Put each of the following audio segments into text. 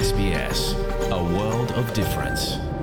SBS, a world of difference.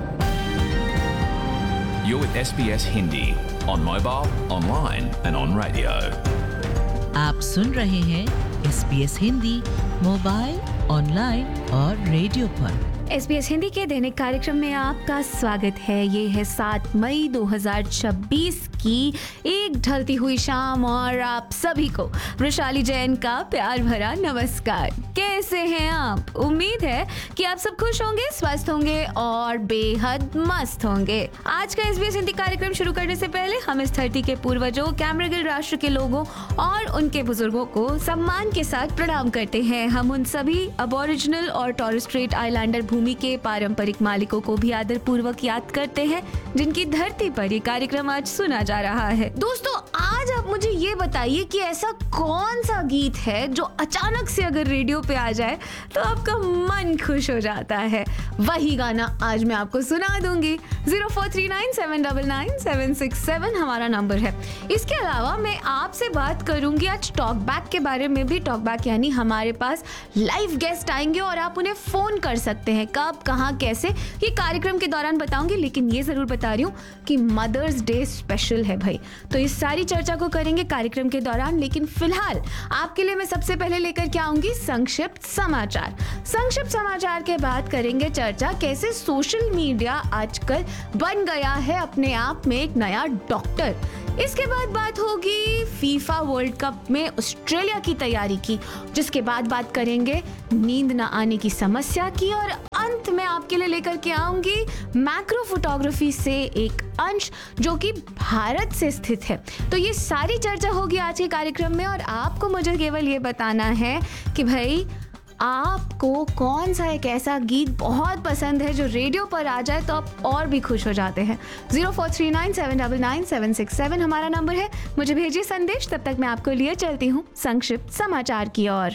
You're with SBS Hindi on mobile, online and on radio. आप सुन रहे हैं SBS Hindi mobile, online और radio पर। SBS Hindi के दैनिक कार्यक्रम में आपका स्वागत है। ये है 7 मई 2026 की एक ढलती हुई शाम और आप सभी को वृशाली जैन का प्यार भरा नमस्कार। कैसे हैं आप? उम्मीद है कि आप सब खुश होंगे, स्वस्थ होंगे और बेहद मस्त होंगे। आज का SBS हिंदी कार्यक्रम शुरू करने से पहले हम इस धरती के पूर्वजों, कैमरागिल राष्ट्र के लोगों और उनके बुजुर्गों को सम्मान के साथ प्रणाम करते हैं। हम उन सभी अबोरिजिनल और टॉरेस स्ट्रेट आइलैंडर भूमि के पारंपरिक मालिकों को भी आदर पूर्वक याद करते हैं, जिनकी धरती पर ये कार्यक्रम आज सुना जा रहा है। दोस्तों, आज आप मुझे ये बताइए कि ऐसा कौन सा गीत है जो अचानक से अगर रेडियो पे आ जाए तो आपका मन खुश हो जाता है। वही गाना आज मैं आपको सुना दूंगी। 0439799767 हमारा नंबर है। इसके अलावा मैं आपसे बात करूंगी आज टॉक बैक के बारे में भी। टॉक बैक यानी हमारे पास लाइव गेस्ट आएंगे और आप उन्हें फोन कर सकते हैं। कब, कहाँ, कैसे, ये कार्यक्रम के दौरान बताऊंगी, लेकिन ये जरूर बता रही हूँ कि मदर्स डे स्पेशल है भाई। तो इस सारी चर्चा को करेंगे कार्यक्रम के दौरान, लेकिन फिलहाल आपके लिए मैं सबसे पहले लेकर के आऊंगी संक्षिप्त समाचार। संक्षिप्त समाचार के बाद करेंगे चर्चा कैसे सोशल मीडिया आजकल बन गया है अपने आप में एक नया डॉक्टर। इसके बाद बात होगी फीफा वर्ल्ड कप में ऑस्ट्रेलिया की तैयारी की, जिसके बाद बात करेंगे नींद न आने की समस्या की, और अंत में आपके लिए लेकर के आऊंगी मैक्रो फोटोग्राफी से एक अंश जो कि भारत से स्थित है। तो ये सारी चर्चा होगी आज के कार्यक्रम में और आपको मुझे केवल ये बताना है कि भाई आपको कौन सा एक ऐसा गीत बहुत पसंद है जो रेडियो पर आ जाए तो आप और भी खुश हो जाते हैं। 0439799767 हमारा नंबर है। मुझे भेजिए संदेश। तब तक मैं आपको लिए चलती हूँ संक्षिप्त समाचार की ओर।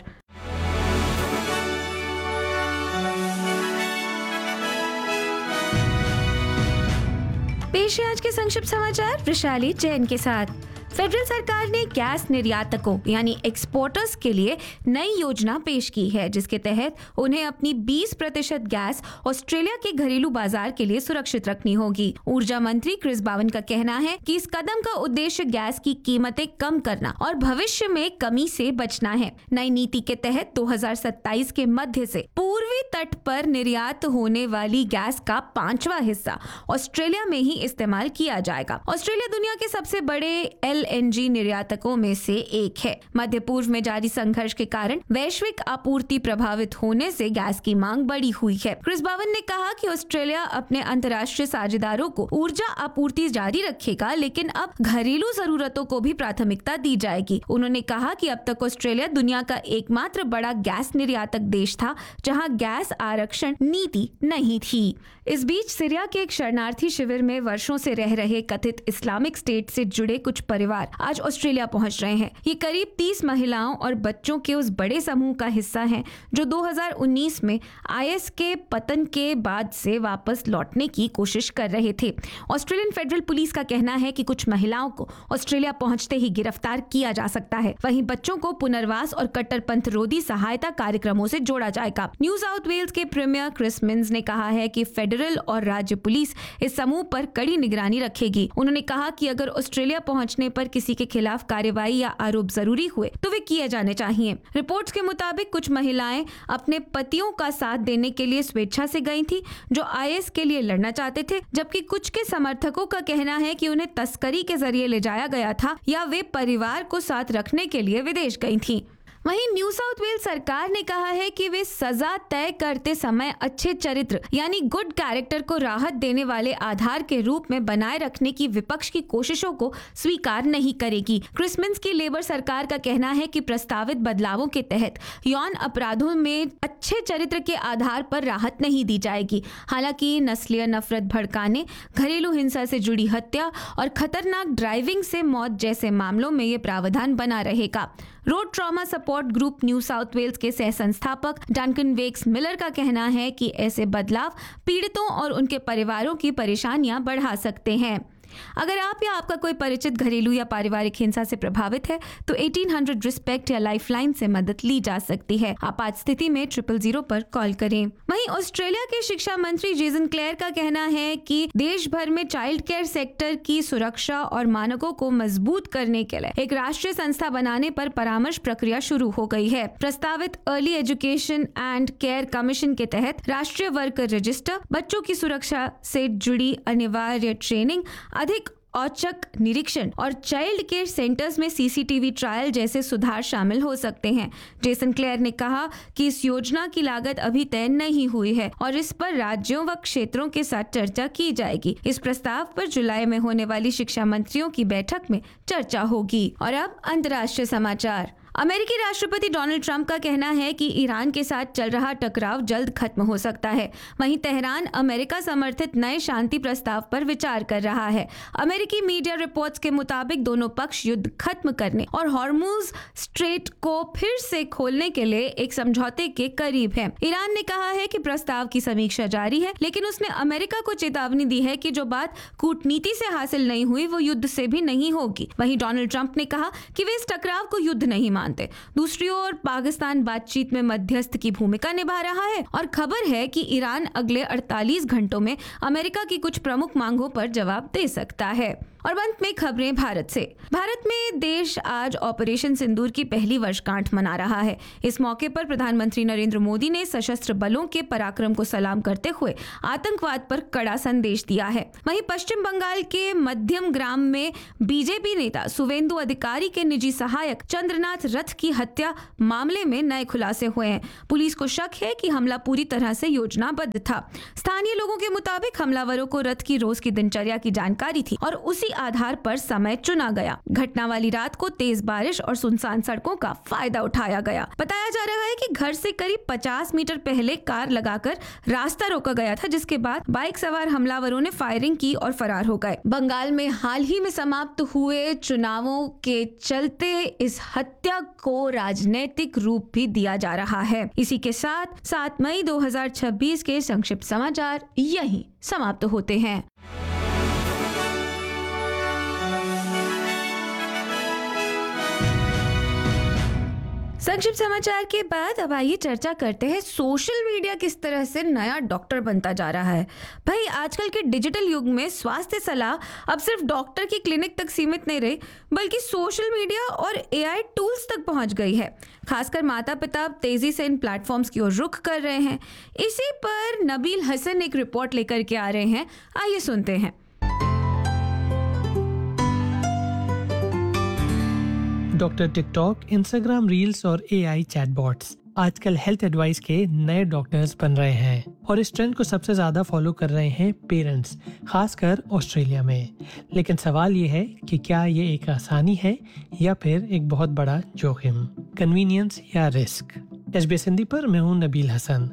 पेश है आज के संक्षिप्त समाचार वृशाली जैन के साथ। फेडरल सरकार ने गैस निर्यातकों यानी एक्सपोर्टर्स के लिए नई योजना पेश की है, जिसके तहत उन्हें अपनी 20% गैस ऑस्ट्रेलिया के घरेलू बाजार के लिए सुरक्षित रखनी होगी। ऊर्जा मंत्री क्रिस बावन का कहना है कि इस कदम का उद्देश्य गैस की कीमतें कम करना और भविष्य में कमी से बचना है। नई नीति के तहत 2027 के मध्य से पूर्वी तट पर निर्यात होने वाली गैस का 5वां हिस्सा ऑस्ट्रेलिया में ही इस्तेमाल किया जाएगा। ऑस्ट्रेलिया दुनिया के सबसे बड़े LNG निर्यातकों में से एक है। मध्य पूर्व में जारी संघर्ष के कारण वैश्विक आपूर्ति प्रभावित होने से गैस की मांग बढ़ी हुई है। क्रिस बावन ने कहा कि ऑस्ट्रेलिया अपने अंतर्राष्ट्रीय साझेदारों को ऊर्जा आपूर्ति जारी रखेगा, लेकिन अब घरेलू जरूरतों को भी प्राथमिकता दी जाएगी। उन्होंने कहा कि अब तक ऑस्ट्रेलिया दुनिया का एकमात्र बड़ा गैस निर्यातक देश था जहां गैस आरक्षण नीति नहीं थी। इस बीच सीरिया के एक शरणार्थी शिविर में वर्षों से रह रहे कथित इस्लामिक स्टेट से जुड़े कुछ परिवार आज ऑस्ट्रेलिया पहुंच रहे हैं। ये करीब 30 महिलाओं और बच्चों के उस बड़े समूह का हिस्सा हैं जो 2019 में IS के पतन के बाद से वापस लौटने की कोशिश कर रहे थे। ऑस्ट्रेलियन फेडरल पुलिस का कहना है कि कुछ महिलाओं को ऑस्ट्रेलिया पहुंचते ही गिरफ्तार किया जा सकता है। वहीं बच्चों को पुनर्वास और कट्टरपंथ रोधी सहायता कार्यक्रमों से जोड़ा जाएगा। न्यू साउथ वेल्स के प्रीमियर क्रिस मिन्स ने कहा है कि फेडरल और राज्य पुलिस इस समूह पर कड़ी निगरानी रखेगी। उन्होंने कहा कि अगर ऑस्ट्रेलिया पहुंचने पर किसी के खिलाफ कार्रवाई या आरोप जरूरी हुए तो वे किए जाने चाहिए। रिपोर्ट्स के मुताबिक कुछ महिलाएं अपने पतियों का साथ देने के लिए स्वेच्छा से गई थी जो IS के लिए लड़ना चाहते थे, जबकि कुछ के समर्थकों का कहना है कि उन्हें तस्करी के जरिए ले जाया गया था या वे परिवार को साथ रखने के लिए विदेश गई थी। वहीं न्यू साउथ वेल्स सरकार ने कहा है कि वे सजा तय करते समय अच्छे चरित्र यानी गुड कैरेक्टर को राहत देने वाले आधार के रूप में बनाए रखने की विपक्ष की कोशिशों को स्वीकार नहीं करेगी। क्रिस मिन्स की लेबर सरकार का कहना है कि प्रस्तावित बदलावों के तहत यौन अपराधों में अच्छे चरित्र के आधार पर राहत नहीं दी जाएगी। हालांकि नस्लीय नफरत भड़काने, घरेलू हिंसा से जुड़ी हत्या और खतरनाक ड्राइविंग से मौत जैसे मामलों में ये प्रावधान बना रहेगा। Road trauma support group new south Wales के सह संस्थापक डंकन वेक्स मिलर का कहना है कि ऐसे बदलाव पीड़ितों और उनके परिवारों की परेशानियां बढ़ा सकते हैं। अगर आप या आपका कोई परिचित घरेलू या पारिवारिक हिंसा से प्रभावित है तो 1800 रिस्पेक्ट या लाइफलाइन से मदद ली जा सकती है। आपात स्थिति में 000 पर कॉल करें। वहीं ऑस्ट्रेलिया के शिक्षा मंत्री जेसन क्लेयर का कहना है कि देश भर में चाइल्ड केयर सेक्टर की सुरक्षा और मानकों को मजबूत करने के लिए एक राष्ट्रीय संस्था बनाने पर परामर्श प्रक्रिया शुरू हो गई है। प्रस्तावित early education and care commission के तहत राष्ट्रीय वर्कर रजिस्टर, बच्चों की सुरक्षा से जुड़ी अनिवार्य ट्रेनिंग, अधिक औचक निरीक्षण और चाइल्ड केयर सेंटर्स में सीसीटीवी ट्रायल जैसे सुधार शामिल हो सकते हैं। जेसन क्लेयर ने कहा कि इस योजना की लागत अभी तय नहीं हुई है और इस पर राज्यों व क्षेत्रों के साथ चर्चा की जाएगी। इस प्रस्ताव पर जुलाई में होने वाली शिक्षा मंत्रियों की बैठक में चर्चा होगी। और अब अंतर्राष्ट्रीय समाचार। अमेरिकी राष्ट्रपति डोनाल्ड ट्रंप का कहना है कि ईरान के साथ चल रहा टकराव जल्द खत्म हो सकता है। वहीं तेहरान अमेरिका समर्थित नए शांति प्रस्ताव पर विचार कर रहा है। अमेरिकी मीडिया रिपोर्ट्स के मुताबिक दोनों पक्ष युद्ध खत्म करने और हॉर्मुज स्ट्रेट को फिर से खोलने के लिए एक समझौते के करीब है। ईरान ने कहा है कि प्रस्ताव की समीक्षा जारी है, लेकिन उसने अमेरिका को चेतावनी दी है कि जो बात कूटनीति से हासिल नहीं हुई वो युद्ध से भी नहीं होगी। वहीं डोनाल्ड ट्रंप ने कहा कि वे इस टकराव को युद्ध नहीं मानते। दूसरी ओर पाकिस्तान बातचीत में मध्यस्थ की भूमिका निभा रहा है और खबर है कि ईरान अगले 48 घंटों में अमेरिका की कुछ प्रमुख मांगों पर जवाब दे सकता है। और अंत में खबरें भारत से। भारत में देश आज ऑपरेशन सिंदूर की पहली वर्षगांठ मना रहा है। इस मौके पर प्रधानमंत्री नरेंद्र मोदी ने सशस्त्र बलों के पराक्रम को सलाम करते हुए आतंकवाद पर कड़ा संदेश दिया है। वहीं पश्चिम बंगाल के मध्यम ग्राम में बीजेपी नेता सुवेंदु अधिकारी के निजी सहायक चंद्रनाथ रथ की हत्या मामले में नए खुलासे हुए हैं। पुलिस को शक है कि हमला पूरी तरह से योजनाबद्ध था। स्थानीय लोगों के मुताबिक हमलावरों को रथ की रोज की दिनचर्या की जानकारी थी और उसी आधार पर समय चुना गया। घटना वाली रात को तेज बारिश और सुनसान सड़कों का फायदा उठाया गया। बताया जा रहा है कि घर से करीब 50 मीटर पहले कार लगाकर रास्ता रोका गया था, जिसके बाद बाइक सवार हमलावरों ने फायरिंग की और फरार हो गए। बंगाल में हाल ही में समाप्त हुए चुनावों के चलते इस हत्या को राजनीतिक रूप भी दिया जा रहा है। इसी के साथ 7 मई 2026 के संक्षिप्त समाचार यहीं समाप्त होते हैं। संक्षिप्त समाचार के बाद अब आइए चर्चा करते हैं सोशल मीडिया किस तरह से नया डॉक्टर बनता जा रहा है। भाई आजकल के डिजिटल युग में स्वास्थ्य सलाह अब सिर्फ डॉक्टर की क्लिनिक तक सीमित नहीं रही, बल्कि सोशल मीडिया और एआई टूल्स तक पहुंच गई है। खासकर माता पिता तेजी से इन प्लेटफॉर्म्स की ओर रुख कर रहे हैं। इसी पर नबील हसन एक रिपोर्ट लेकर के आ रहे हैं, आइए सुनते हैं। डॉक्टर टिकटॉक, इंस्टाग्राम रील्स और एआई चैटबॉट्स आजकल हेल्थ एडवाइस के नए डॉक्टर्स बन रहे हैं और इस ट्रेंड को सबसे ज्यादा फॉलो कर रहे हैं पेरेंट्स, खासकर ऑस्ट्रेलिया में। लेकिन सवाल ये है कि क्या ये एक आसानी है या फिर एक बहुत बड़ा जोखिम, कन्वीनियंस या रिस्क। SBS हिंदी पर मैं हूं Nabeel Hasan.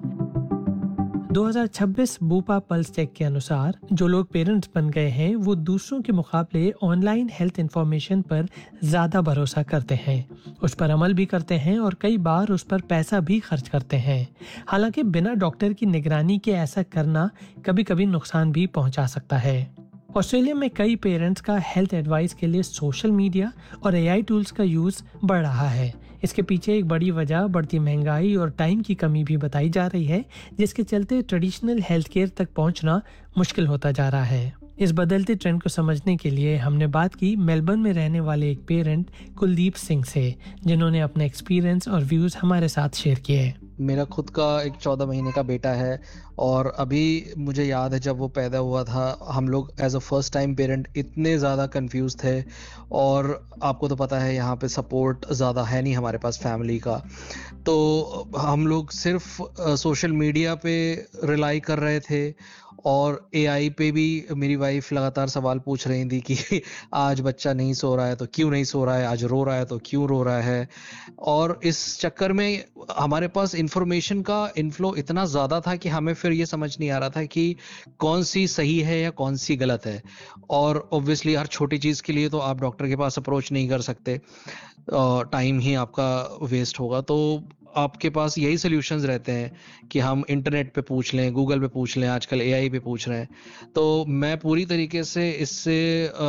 2026 Bupa pulse check के अनुसार जो लोग पेरेंट्स बन गए हैं वो दूसरों के मुकाबले ऑनलाइन हेल्थ इंफॉर्मेशन पर ज्यादा भरोसा करते हैं, उस पर अमल भी करते हैं और कई बार उस पर पैसा भी खर्च करते हैं। हालांकि बिना डॉक्टर की निगरानी के ऐसा करना कभी कभी नुकसान भी पहुंचा सकता है। ऑस्ट्रेलिया में कई पेरेंट्स का हेल्थ एडवाइस के लिए सोशल मीडिया और एआई टूल्स का यूज बढ़ रहा है। इसके पीछे एक बड़ी वजह बढ़ती महंगाई और टाइम की कमी भी बताई जा रही है, जिसके चलते ट्रेडिशनल हेल्थ केयर तक पहुंचना मुश्किल होता जा रहा है। इस बदलते ट्रेंड को समझने के लिए हमने बात की मेलबर्न में रहने वाले एक पेरेंट कुलदीप सिंह से, जिन्होंने अपने एक्सपीरियंस और व्यूज हमारे साथ शेयर किए। मेरा खुद का एक 14 महीने का बेटा है और अभी मुझे याद है जब वो पैदा हुआ था, हम लोग as a first time parent इतने ज़्यादा कंफ्यूज थे और आपको तो पता है यहाँ पे सपोर्ट ज़्यादा है नहीं हमारे पास फैमिली का, तो हम लोग सिर्फ सोशल मीडिया पे रिलाई कर रहे थे और एआई पे भी मेरी वाइफ लगातार सवाल पूछ रही थी कि आज बच्चा नहीं सो रहा है तो क्यों नहीं सो रहा है, आज रो रहा है तो क्यों रो रहा है। और इस चक्कर में हमारे पास इंफॉर्मेशन का इन्फ्लो इतना ज़्यादा था कि हमें फिर ये समझ नहीं आ रहा था कि कौन सी सही है या कौन सी गलत है। और ऑब्वियसली हर छोटी चीज़ के लिए तो आप डॉक्टर के पास अप्रोच नहीं कर सकते, टाइम ही आपका वेस्ट होगा। तो आपके पास यही सॉल्यूशंस रहते हैं कि हम इंटरनेट पे पूछ लें, गूगल पे पूछ लें, आजकल एआई पे पूछ रहे हैं। तो मैं पूरी तरीके से इससे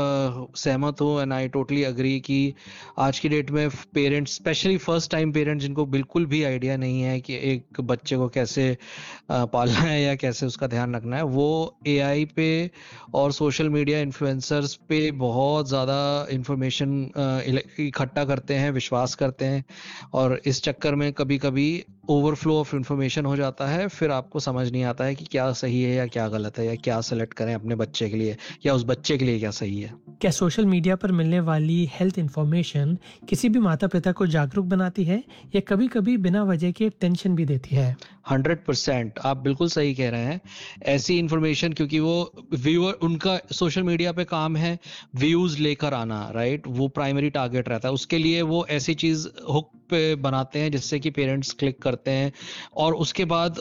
सहमत हूँ एंड आई टोटली अग्री कि आज की डेट में parents, specially first time parents जिनको बिल्कुल भी आइडिया नहीं है कि एक बच्चे को कैसे पालना है या कैसे उसका ध्यान रखना है, वो एआई पे और सोशल मीडिया इन्फ्लुएंसर्स पे बहुत ज़्यादा इंफॉर्मेशन इकट्ठा करते हैं, विश्वास करते हैं, और इस चक्कर में कभी कभी ओवरफ्लो ऑफ इंफॉर्मेशन हो जाता है। फिर आपको समझ नहीं आता है कि क्या सही है या क्या गलत है, या क्या सेलेक्ट करें अपने बच्चे के लिए, या उस बच्चे के लिए क्या सही है। क्या सोशल मीडिया पर मिलने वाली हेल्थ इंफॉर्मेशन किसी भी माता पिता को जागरूक बनाती है या कभी कभी बिना वजह के टेंशन भी देती है? 100% आप बिल्कुल सही कह रहे हैं। ऐसी इंफॉर्मेशन, क्योंकि वो व्यूअर, उनका सोशल मीडिया पे काम है व्यूज लेकर आना, राइट, वो प्राइमरी टारगेट रहता है। उसके लिए वो ऐसी चीज हुक पे बनाते हैं जिससे कि पेरेंट्स क्लिक करते हैं, और उसके बाद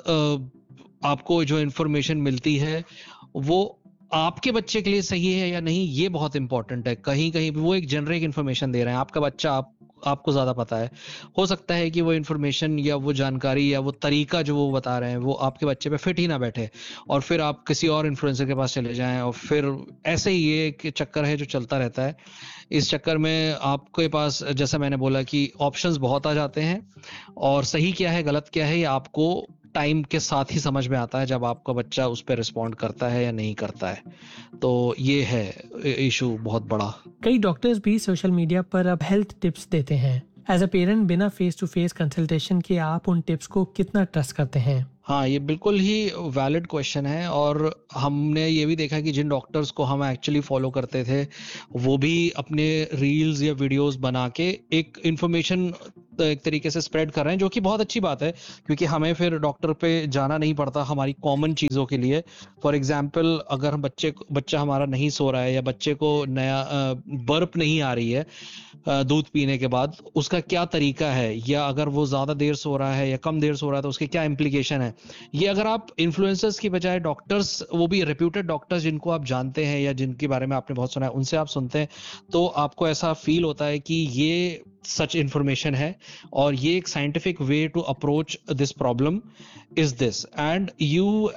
आपको जो इंफॉर्मेशन मिलती है वो आपके बच्चे के लिए सही है या नहीं, ये बहुत इंपॉर्टेंट है। कहीं कहीं वो एक जेनरिक इंफॉर्मेशन दे रहे हैं, आपका बच्चा आपको ज्यादा पता है, हो सकता है कि वो इंफॉर्मेशन या वो जानकारी या वो तरीका जो वो बता रहे हैं वो आपके बच्चे पे फिट ही ना बैठे, और फिर आप किसी और इन्फ्लुएंसर के पास चले जाएं, और फिर ऐसे ही ये एक चक्कर है जो चलता रहता है। इस चक्कर में आपके पास, जैसा मैंने बोला, कि ऑप्शंस बहुत आ जाते हैं, और सही क्या है गलत क्या है ये आपको टाइम के साथ ही समझ में आता है, जब आपका बच्चा उस पर रिस्पॉन्ड करता है या नहीं करता है। तो ये है इशू बहुत बड़ा। कई डॉक्टर्स भी सोशल मीडिया पर अब हेल्थ टिप्स देते हैं। एज अ पेरेंट, बिना फेस टू फेस कंसल्टेशन के आप उन टिप्स को कितना ट्रस्ट करते हैं? हाँ, ये बिल्कुल ही वैलिड क्वेश्चन है, और हमने ये भी देखा कि जिन डॉक्टर्स को हम एक्चुअली फॉलो करते थे वो भी अपने रील्स या वीडियोस बना के एक इंफॉर्मेशन एक तरीके से स्प्रेड कर रहे हैं, जो कि बहुत अच्छी बात है, क्योंकि हमें फिर डॉक्टर पे जाना नहीं पड़ता हमारी कॉमन चीज़ों के लिए। फॉर एग्जांपल, अगर बच्चा हमारा नहीं सो रहा है, या बच्चे को नया बर्प नहीं आ रही है दूध पीने के बाद, उसका क्या तरीका है, या अगर वो ज़्यादा देर सो रहा है या कम देर सो रहा है तो उसके क्या इम्प्लीकेशन है, ये अगर आप इन्फ्लुएंसर्स की बजाय डॉक्टर्स, वो भी रेप्यूटेड डॉक्टर्स जिनको आप जानते हैं या जिनके बारे में आपने बहुत सुना है, उनसे आप सुनते हैं, तो आपको ऐसा फील होता है कि ये सच इंफॉर्मेशन है, और ये एक scientific way to approach this problem is this, and you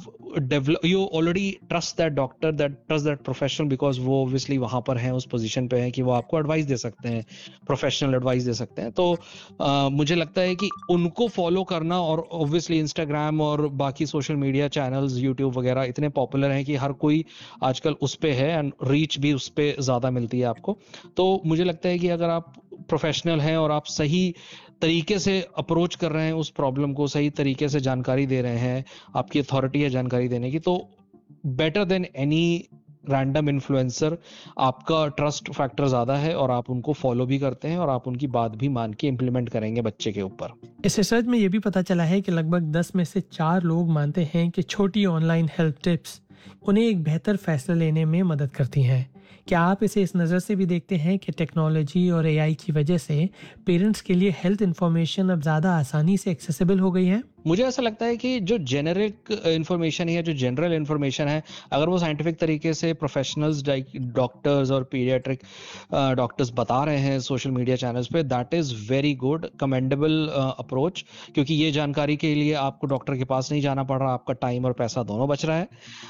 already trust that doctor, trust that professional, because वो ऑब्वियसली वहां पर हैं, उस पोजीशन पे हैं कि वो आपको एडवाइस दे सकते हैं, प्रोफेशनल एडवाइस दे सकते हैं। तो मुझे लगता है कि उनको फॉलो करना, और ऑब्वियसली इंस्टाग्राम और बाकी सोशल मीडिया चैनल्स, यूट्यूब वगैरह इतने पॉपुलर हैं कि हर कोई आजकल उस पे है, एंड रीच भी उस पे ज्यादा मिलती है आपको। तो मुझे लगता है कि अगर आप प्रोफेशनल हैं और आप सही तरीके से अप्रोच कर रहे हैं उस प्रॉब्लम को, सही तरीके से जानकारी दे रहे हैं, आपकी अथॉरिटी है जानकारी देने की, तो better than any random influencer आपका ट्रस्ट फैक्टर ज्यादा है, और आप उनको फॉलो भी करते हैं, और आप उनकी बात भी मान के इम्प्लीमेंट करेंगे बच्चे के ऊपर। इस रिसर्च में ये भी पता चला है कि लगभग 10 में से 4 लोग मानते हैं कि छोटी ऑनलाइन हेल्थ टिप्स उन्हें एक बेहतर फैसला लेने में मदद करती हैं। क्या आप इसे इस नज़र से भी देखते हैं कि टेक्नोलॉजी और एआई की वजह से पेरेंट्स के लिए हेल्थ इंफॉर्मेशन अब ज़्यादा आसानी से एक्सेसिबल हो गई है? मुझे ऐसा लगता है कि जो जेनेरिक इंफॉर्मेशन है, जो जनरल इंफॉर्मेशन है, अगर वो साइंटिफिक तरीके से प्रोफेशनल्स, डॉक्टर्स और पीडियाट्रिक डॉक्टर्स बता रहे हैं सोशल मीडिया चैनल्स पे, that is very good, commendable approach, क्योंकि ये जानकारी के लिए आपको डॉक्टर के पास नहीं जाना पड़ रहा, आपका टाइम और पैसा दोनों बच रहा है।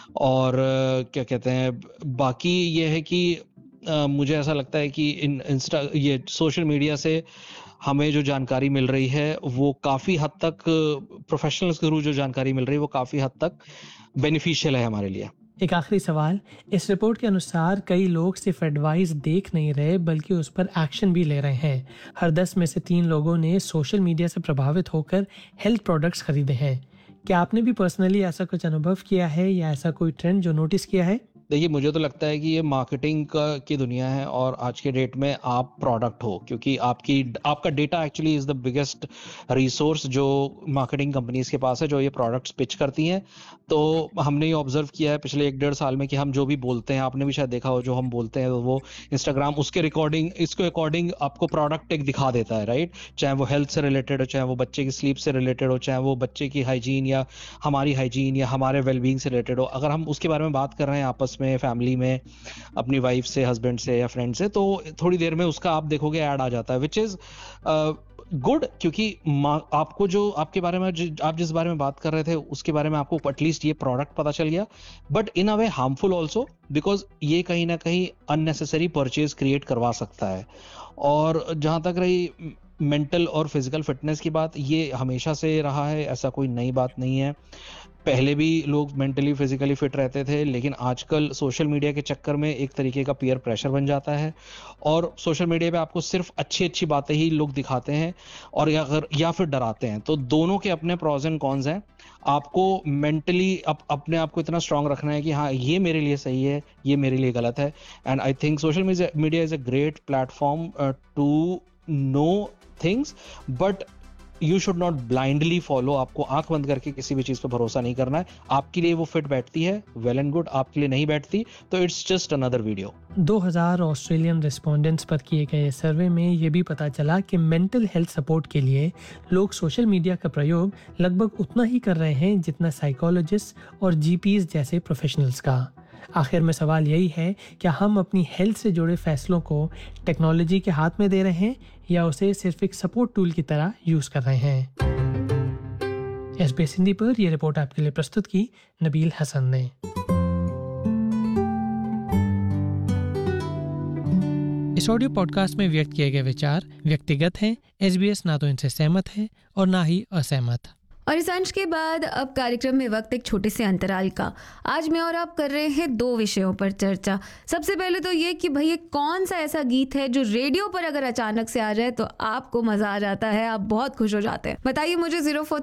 और क्या कहते हैं, बाकी ये है कि मुझे ऐसा लगता है कि ये सोशल मीडिया से हमें जो जानकारी मिल रही है वो काफ़ी हद तक, प्रोफेशनल्स के थ्रू जो जानकारी मिल रही है वो काफ़ी हद तक बेनिफिशियल है हमारे लिए। एक आखिरी सवाल, इस रिपोर्ट के अनुसार कई लोग सिर्फ एडवाइस देख नहीं रहे बल्कि उस पर एक्शन भी ले रहे हैं। हर 10 में से 3 लोगों ने सोशल मीडिया से प्रभावित होकर हेल्थ प्रोडक्ट्स खरीदे हैं। क्या आपने भी पर्सनली ऐसा कुछ अनुभव किया है या ऐसा कोई ट्रेंड जो नोटिस किया है? देखिए, मुझे तो लगता है कि ये मार्केटिंग की दुनिया है, और आज के डेट में आप प्रोडक्ट हो, क्योंकि आपका data actually is the biggest resource जो मार्केटिंग कंपनीज के पास है, जो ये प्रोडक्ट्स पिच करती हैं। तो हमने ये ऑब्जर्व किया है पिछले 1-1.5 साल में कि हम जो भी बोलते हैं, आपने भी शायद देखा हो, जो हम बोलते हैं वो इंस्टाग्राम इसके अकॉर्डिंग आपको प्रोडक्ट एक दिखा देता है, राइट? चाहे वो हेल्थ से रिलेटेड हो, चाहे वो बच्चे की स्लीप से रिलेटेड हो, चाहे वो बच्चे की हाइजीन या हमारी हाइजीन या हमारे वेलबींग से रिलेटेड हो। अगर हम उसके बारे में बात कर रहे हैं आपस में, फैमिली में, अपनी वाइफ से, हस्बैंड से या फ्रेंड से, तो थोड़ी देर में उसका आप देखोगे ऐड आ जाता है, विच इज गुड, क्योंकि आपको जो आपके बारे में आप जिस बारे में बात कर रहे थे उसके बारे में आपको एटलीस्ट ये प्रोडक्ट पता चल गया, but in a way harmful also, because ये कहीं ना कहीं अननेसेसरी परचेज क्रिएट करवा सकता है। और जहाँ तक रही मेंटल और फिजिकल फिटनेस की बात, ये हमेशा से रहा है, ऐसा कोई नई बात नहीं है। पहले भी लोग मेंटली फिजिकली फिट रहते थे, लेकिन आजकल सोशल मीडिया के चक्कर में एक तरीके का पीयर प्रेशर बन जाता है और सोशल मीडिया पे आपको सिर्फ अच्छी अच्छी बातें ही लोग दिखाते हैं और या फिर डराते हैं। तो दोनों के अपने प्रॉज एंड कॉन्स हैं। आपको मेंटली अपने आप को इतना स्ट्रांग रखना है कि हाँ, ये मेरे लिए सही है, ये मेरे लिए गलत है। And I think social media is a great platform to know things, but you should not blindly follow. आपको आंख बंद करके किसी भी चीज पर भरोसा नहीं करना है। आपके लिए वो फिट बैठती है, वेल एंड गुड, आपके लिए नहीं बैठती तो it's just another video. 2000 Australian respondents पर किए गए सर्वे में ये भी पता चला कि मेंटल हेल्थ सपोर्ट के लिए लोग सोशल मीडिया का प्रयोग लगभग उतना ही कर रहे हैं जितना साइकोलॉजिस्ट और जीपीज जैसे प्रोफेशनल्स का। आखिर में सवाल यही है, क्या हम अपनी हेल्थ से जुड़े फैसलों को टेक्नोलॉजी के हाथ में दे रहे हैं या उसे सिर्फ एक सपोर्ट टूल की तरह यूज कर रहे हैं? SBS हिंदी पर यह रिपोर्ट आपके लिए प्रस्तुत की नबील हसन ने। इस ऑडियो पॉडकास्ट में व्यक्त किए गए विचार व्यक्तिगत हैं। SBS ना तो इनसे सहमत है और ना ही असहमत। और इस अंश के बाद अब कार्यक्रम में वक्त एक छोटे से अंतराल का। आज मैं और आप कर रहे हैं 2 विषयों पर चर्चा। सबसे पहले तो ये कि भाई ये कौन सा ऐसा गीत है जो रेडियो पर अगर अचानक से आ जाए तो आपको मजा आ जाता है, आप बहुत खुश हो जाते हैं। बताइए मुझे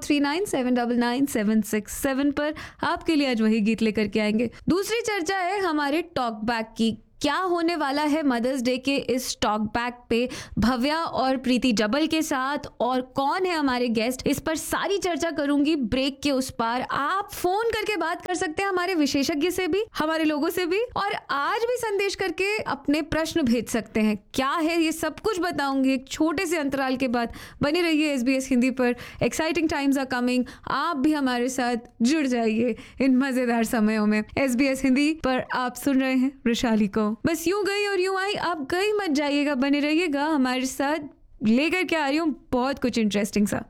0439799767 पर। आपके लिए आज वही गीत लेकर के आएंगे। दूसरी चर्चा है हमारे टॉक बैक की। क्या होने वाला है मदर्स डे के इस टॉक बैक पे भव्या और प्रीति जबल के साथ, और कौन है हमारे गेस्ट, इस पर सारी चर्चा करूंगी ब्रेक के उस पार। आप फोन करके बात कर सकते हैं हमारे विशेषज्ञ से भी, हमारे लोगों से भी, और आज भी संदेश करके अपने प्रश्न भेज सकते हैं। क्या है ये सब कुछ बताऊंगी एक छोटे से अंतराल के बाद। बने रहिए SBS हिंदी पर। Exciting times are coming. आप भी हमारे साथ जुड़ जाइए इन मजेदार समयों में। SBS हिंदी पर आप सुन रहे हैं वृशाली को। बस यूं गई और यूं आई, आप कहीं मत जाइएगा, बने रहिएगा हमारे साथ। लेकर के आ रही हूँ बहुत कुछ इंटरेस्टिंग सा।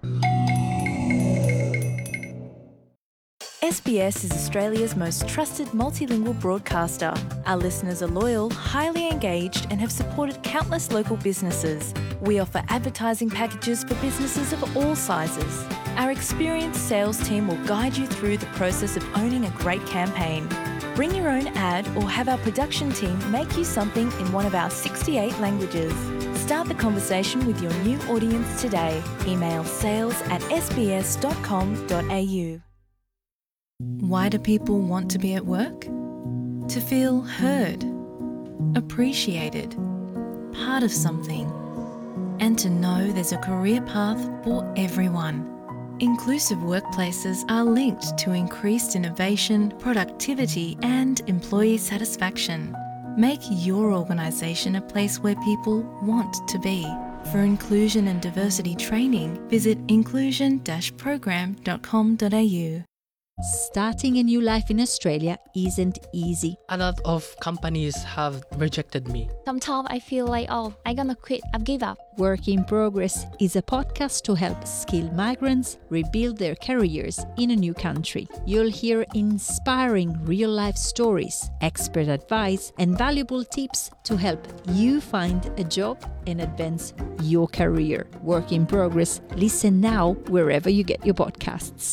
SBS is Australia's most trusted multilingual broadcaster. Our listeners are loyal, highly engaged, and have supported countless local businesses. We offer advertising packages for businesses of all sizes. Our experienced sales team will guide you through the process of owning a great campaign. Bring your own ad or have our production team make you something in one of our 68 languages. Start the conversation with your new audience today. Email sales@sbs.com.au. Why do people want to be at work? To feel heard, appreciated, part of something, and to know there's a career path for everyone. Inclusive workplaces are linked to increased innovation, productivity, and employee satisfaction. Make your organisation a place where people want to be. For inclusion and diversity training, visit inclusion-program.com.au. Starting a new life in Australia isn't easy. A lot of companies have rejected me. Sometimes I feel like, I'm gonna quit, I've give up. Work in Progress is a podcast to help skilled migrants rebuild their careers in a new country. You'll hear inspiring real-life stories, expert advice, and valuable tips to help you find a job and advance your career. Work in Progress. Listen now wherever you get your podcasts.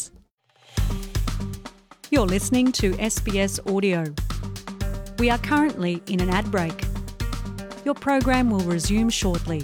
You're listening to SBS Audio. We are currently in an ad break. Your program will resume shortly.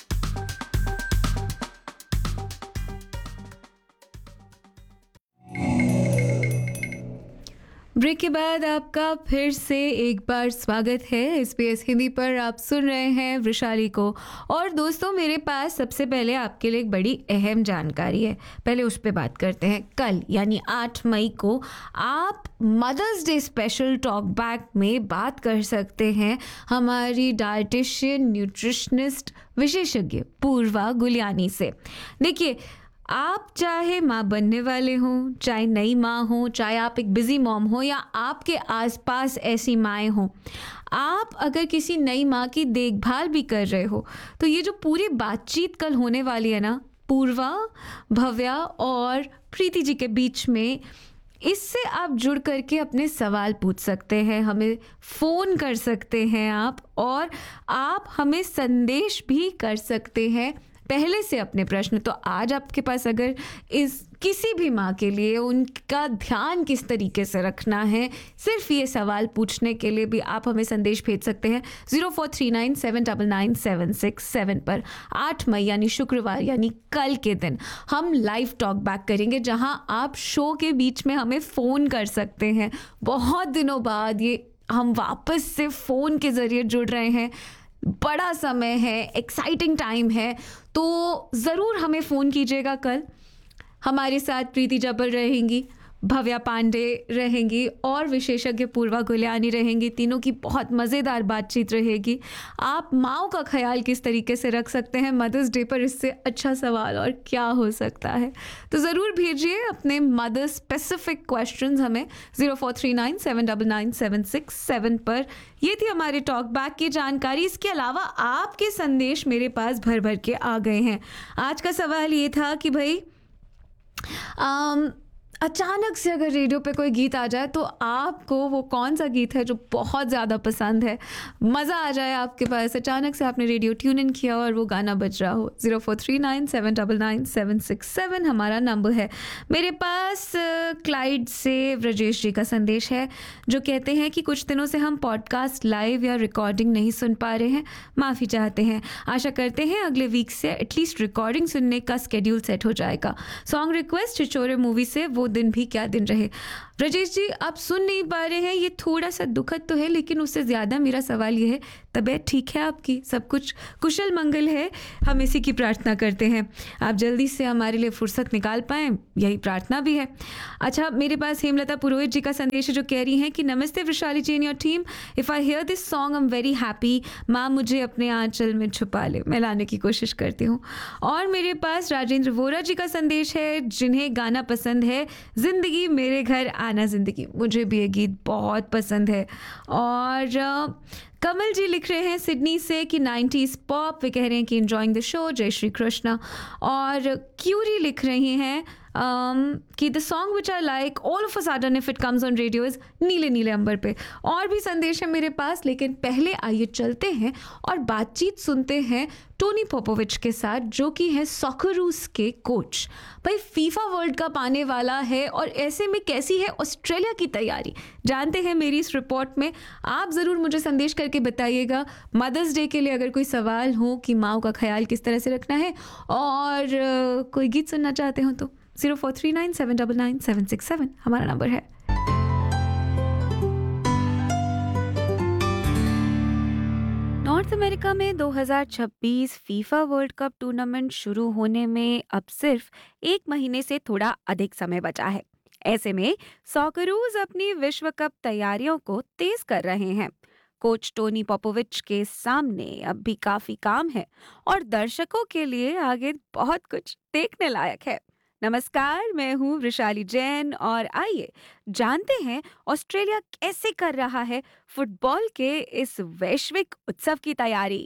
Break के बाद आपका फिर से एक बार स्वागत है SBS Hindi पर। आप सुन रहे हैं वृशाली को। और दोस्तों, मेरे पास सबसे पहले आपके लिए एक बड़ी अहम जानकारी है। पहले उस पर बात करते हैं। कल यानी 8 मई को आप mother's day special talk back में बात कर सकते हैं हमारी डाइटिशियन न्यूट्रिशनिस्ट विशेषज्ञ पूर्वा गुलियानी से। देखिए, आप चाहे माँ बनने वाले हों, चाहे नई माँ हो, चाहे आप एक बिजी मॉम हो या आपके आसपास ऐसी माएँ हों, आप अगर किसी नई माँ की देखभाल भी कर रहे हो तो ये जो पूरी बातचीत कल होने वाली है ना पूर्वा, भव्या और प्रीति जी के बीच में, इससे आप जुड़ करके अपने सवाल पूछ सकते हैं, हमें फ़ोन कर सकते हैं आप, और आप हमें संदेश भी कर सकते हैं पहले से अपने प्रश्न। तो आज आपके पास अगर इस किसी भी माँ के लिए उनका ध्यान किस तरीके से रखना है, सिर्फ ये सवाल पूछने के लिए भी आप हमें संदेश भेज सकते हैं 0439799767 पर। 8 मई यानी शुक्रवार यानी कल के दिन हम लाइव टॉक बैक करेंगे, जहां आप शो के बीच में हमें फ़ोन कर सकते हैं। बहुत दिनों बाद ये हम वापस से फ़ोन के ज़रिए जुड़ रहे हैं, बड़ा समय है, एक्साइटिंग टाइम है, तो ज़रूर हमें फ़ोन कीजिएगा। कल हमारे साथ प्रीति जब्बर रहेंगी, भव्या पांडे रहेंगी और विशेषज्ञ पूर्वा गुलियानी रहेंगी। तीनों की बहुत मज़ेदार बातचीत रहेगी। आप माँओं का ख्याल किस तरीके से रख सकते हैं मदर्स डे पर, इससे अच्छा सवाल और क्या हो सकता है। तो ज़रूर भेजिए अपने मदर स्पेसिफिक क्वेश्चंस हमें 0439799767 पर। ये थी हमारे टॉक बैक की जानकारी। इसके अलावा आपके संदेश मेरे पास भर भर के आ गए हैं। आज का सवाल ये था कि भाई अचानक से अगर रेडियो पे कोई गीत आ जाए तो आपको वो कौन सा गीत है जो बहुत ज़्यादा पसंद है, मज़ा आ जाए आपके पास, अचानक से आपने रेडियो ट्यून इन किया और वो गाना बज रहा हो। 0439799767 हमारा नंबर है। मेरे पास क्लाइड से व्रजेश जी का संदेश है जो कहते हैं कि कुछ दिनों से हम पॉडकास्ट लाइव या रिकॉर्डिंग नहीं सुन पा रहे हैं, माफ़ी चाहते हैं। आशा करते हैं अगले वीक से एटलीस्ट रिकॉर्डिंग सुनने का स्केड्यूल सेट हो जाएगा। सॉन्ग रिक्वेस्ट छिछोरे मूवी से वो दिन भी क्या दिन रहे। राजेश जी, आप सुन नहीं पा रहे हैं, ये थोड़ा सा दुखद तो है, लेकिन उससे ज़्यादा मेरा सवाल ये है, तबीयत ठीक है आपकी? सब कुछ कुशल मंगल है? हम इसी की प्रार्थना करते हैं, आप जल्दी से हमारे लिए फुर्सत निकाल पाएँ, यही प्रार्थना भी है। अच्छा, मेरे पास हेमलता पुरोहित जी का संदेश है जो कह रही हैं कि नमस्ते वृशाली जी and your team, if I hear this song I am very happy, माँ मुझे अपने आंचल में छुपा ले। मैं लाने की कोशिश करती हूँ। और मेरे पास राजेंद्र वोरा जी का संदेश है जिन्हें गाना पसंद है ज़िंदगी मेरे घर आना ज़िंदगी, मुझे भी ये गीत बहुत पसंद है। और कमल जी लिख रहे हैं सिडनी से कि 90s पॉप, वे कह रहे हैं कि एंजॉइंग द शो, जय श्री कृष्णा। और क्यूरी लिख रही हैं कि the song which I like all of a sudden if it comes on radio is नीले नीले अंबर पे। और भी संदेश है मेरे पास, लेकिन पहले आइए चलते हैं और बातचीत सुनते हैं टोनी पोपोविच के साथ, जो कि है सॉकरूस के कोच। भाई फीफा वर्ल्ड कप आने वाला है और ऐसे में कैसी है ऑस्ट्रेलिया की तैयारी, जानते हैं मेरी इस रिपोर्ट में। आप ज़रूर मुझे संदेश करके बताइएगा मदर्स डे के लिए अगर कोई सवाल हो कि माँ का ख्याल किस तरह से रखना है, और कोई गीत सुनना चाहते हो तो 0439799767 हमारा नंबर है। नॉर्थ अमेरिका में 2026 फीफा वर्ल्ड कप टूर्नामेंट शुरू होने में अब सिर्फ 1 महीने से थोड़ा अधिक समय बचा है। ऐसे में सॉकरूज अपनी विश्व कप तैयारियों को तेज कर रहे हैं। कोच टोनी पोपोविच के सामने अब भी काफी काम है और दर्शकों के लिए आगे बहुत कुछ देखने लायक है। नमस्कार, मैं हूँ वृशाली जैन और आइए जानते हैं ऑस्ट्रेलिया कैसे कर रहा है फुटबॉल के इस वैश्विक उत्सव की तैयारी।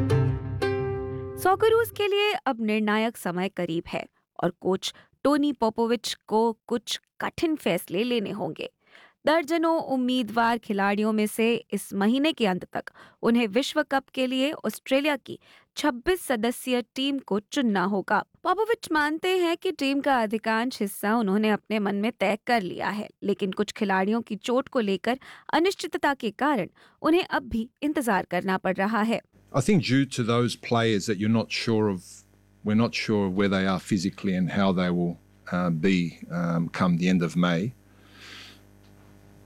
सॉकरूज के लिए अब निर्णायक समय करीब है और कोच टोनी पोपोविच को कुछ कठिन फैसले लेने होंगे। दर्जनों उम्मीदवार खिलाड़ियों में से इस महीने के अंत तक उन्हें विश्व कप के लिए ऑस्ट्रेलिया की 26 सदस्यीय टीम को चुनना होगा। पोपोविच मानते हैं कि टीम का अधिकांश हिस्सा उन्होंने अपने मन में तय कर लिया है, लेकिन कुछ खिलाड़ियों की चोट को लेकर अनिश्चितता के कारण उन्हें अब भी इंतजार करना पड़ रहा है। I think due to those players that we're not sure of where they are physically and how they will be come the end of May. We're not sure where they are physically and how they will be come the end of May.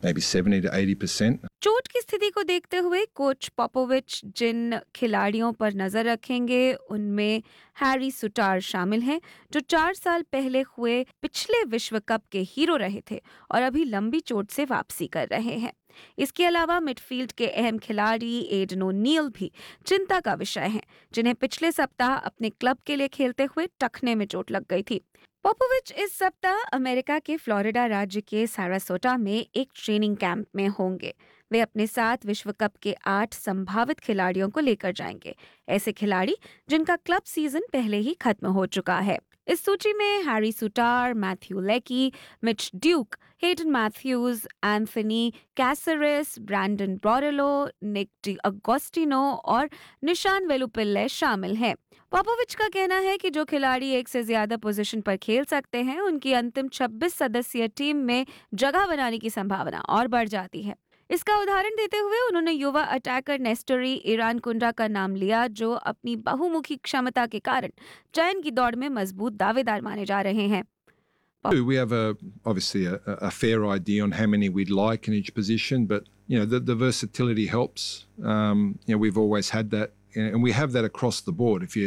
maybe 70 to 80%. चोट की स्थिति को देखते हुए coach पॉपोविच जिन खिलाड़ियों पर नजर रखेंगे उनमें हैरी सुटार शामिल हैं, जो 4 साल पहले हुए पिछले विश्व कप के हीरो रहे थे और अभी लंबी चोट से वापसी कर रहे हैं। इसके अलावा मिडफील्ड के अहम खिलाड़ी एडन ओ'नील भी चिंता का विषय हैं, जिन्हें पिछले सप्ताह अपने क्लब के लिए खेलते हुए टखने में चोट लग गई थी। पॉपोविच इस सप्ताह अमेरिका के फ्लोरिडा राज्य के सारासोटा में एक ट्रेनिंग कैंप में होंगे। वे अपने साथ विश्व कप के 8 संभावित खिलाड़ियों को लेकर जाएंगे, ऐसे खिलाड़ी जिनका क्लब सीजन पहले ही खत्म हो चुका है। इस सूची में हैरी सुटार, मैथ्यू लेकी, Mitch Duke, Hayden Mathews, Anthony कैसरस, Brandon ब्रोरेलो, निक डी अगोस्टिनो और निशान वेलुपिल्ले शामिल हैं। पॉपोविच का कहना है कि जो खिलाड़ी एक से ज्यादा पोजीशन पर खेल सकते हैं, उनकी अंतिम 26 सदस्यीय टीम में जगह बनाने की संभावना और बढ़ जाती है। इसका उदाहरण देते हुए उन्होंने युवा अटैकर नेस्टोरी इरानकुंडा का नाम लिया, जो अपनी बहुमुखी क्षमता के कारण चयन की दौड़ में मजबूत दावेदार माने जा रहे हैं। We have obviously a fair idea on how many we'd like in each position, but the versatility helps. We've always had that, and we have that across the board. If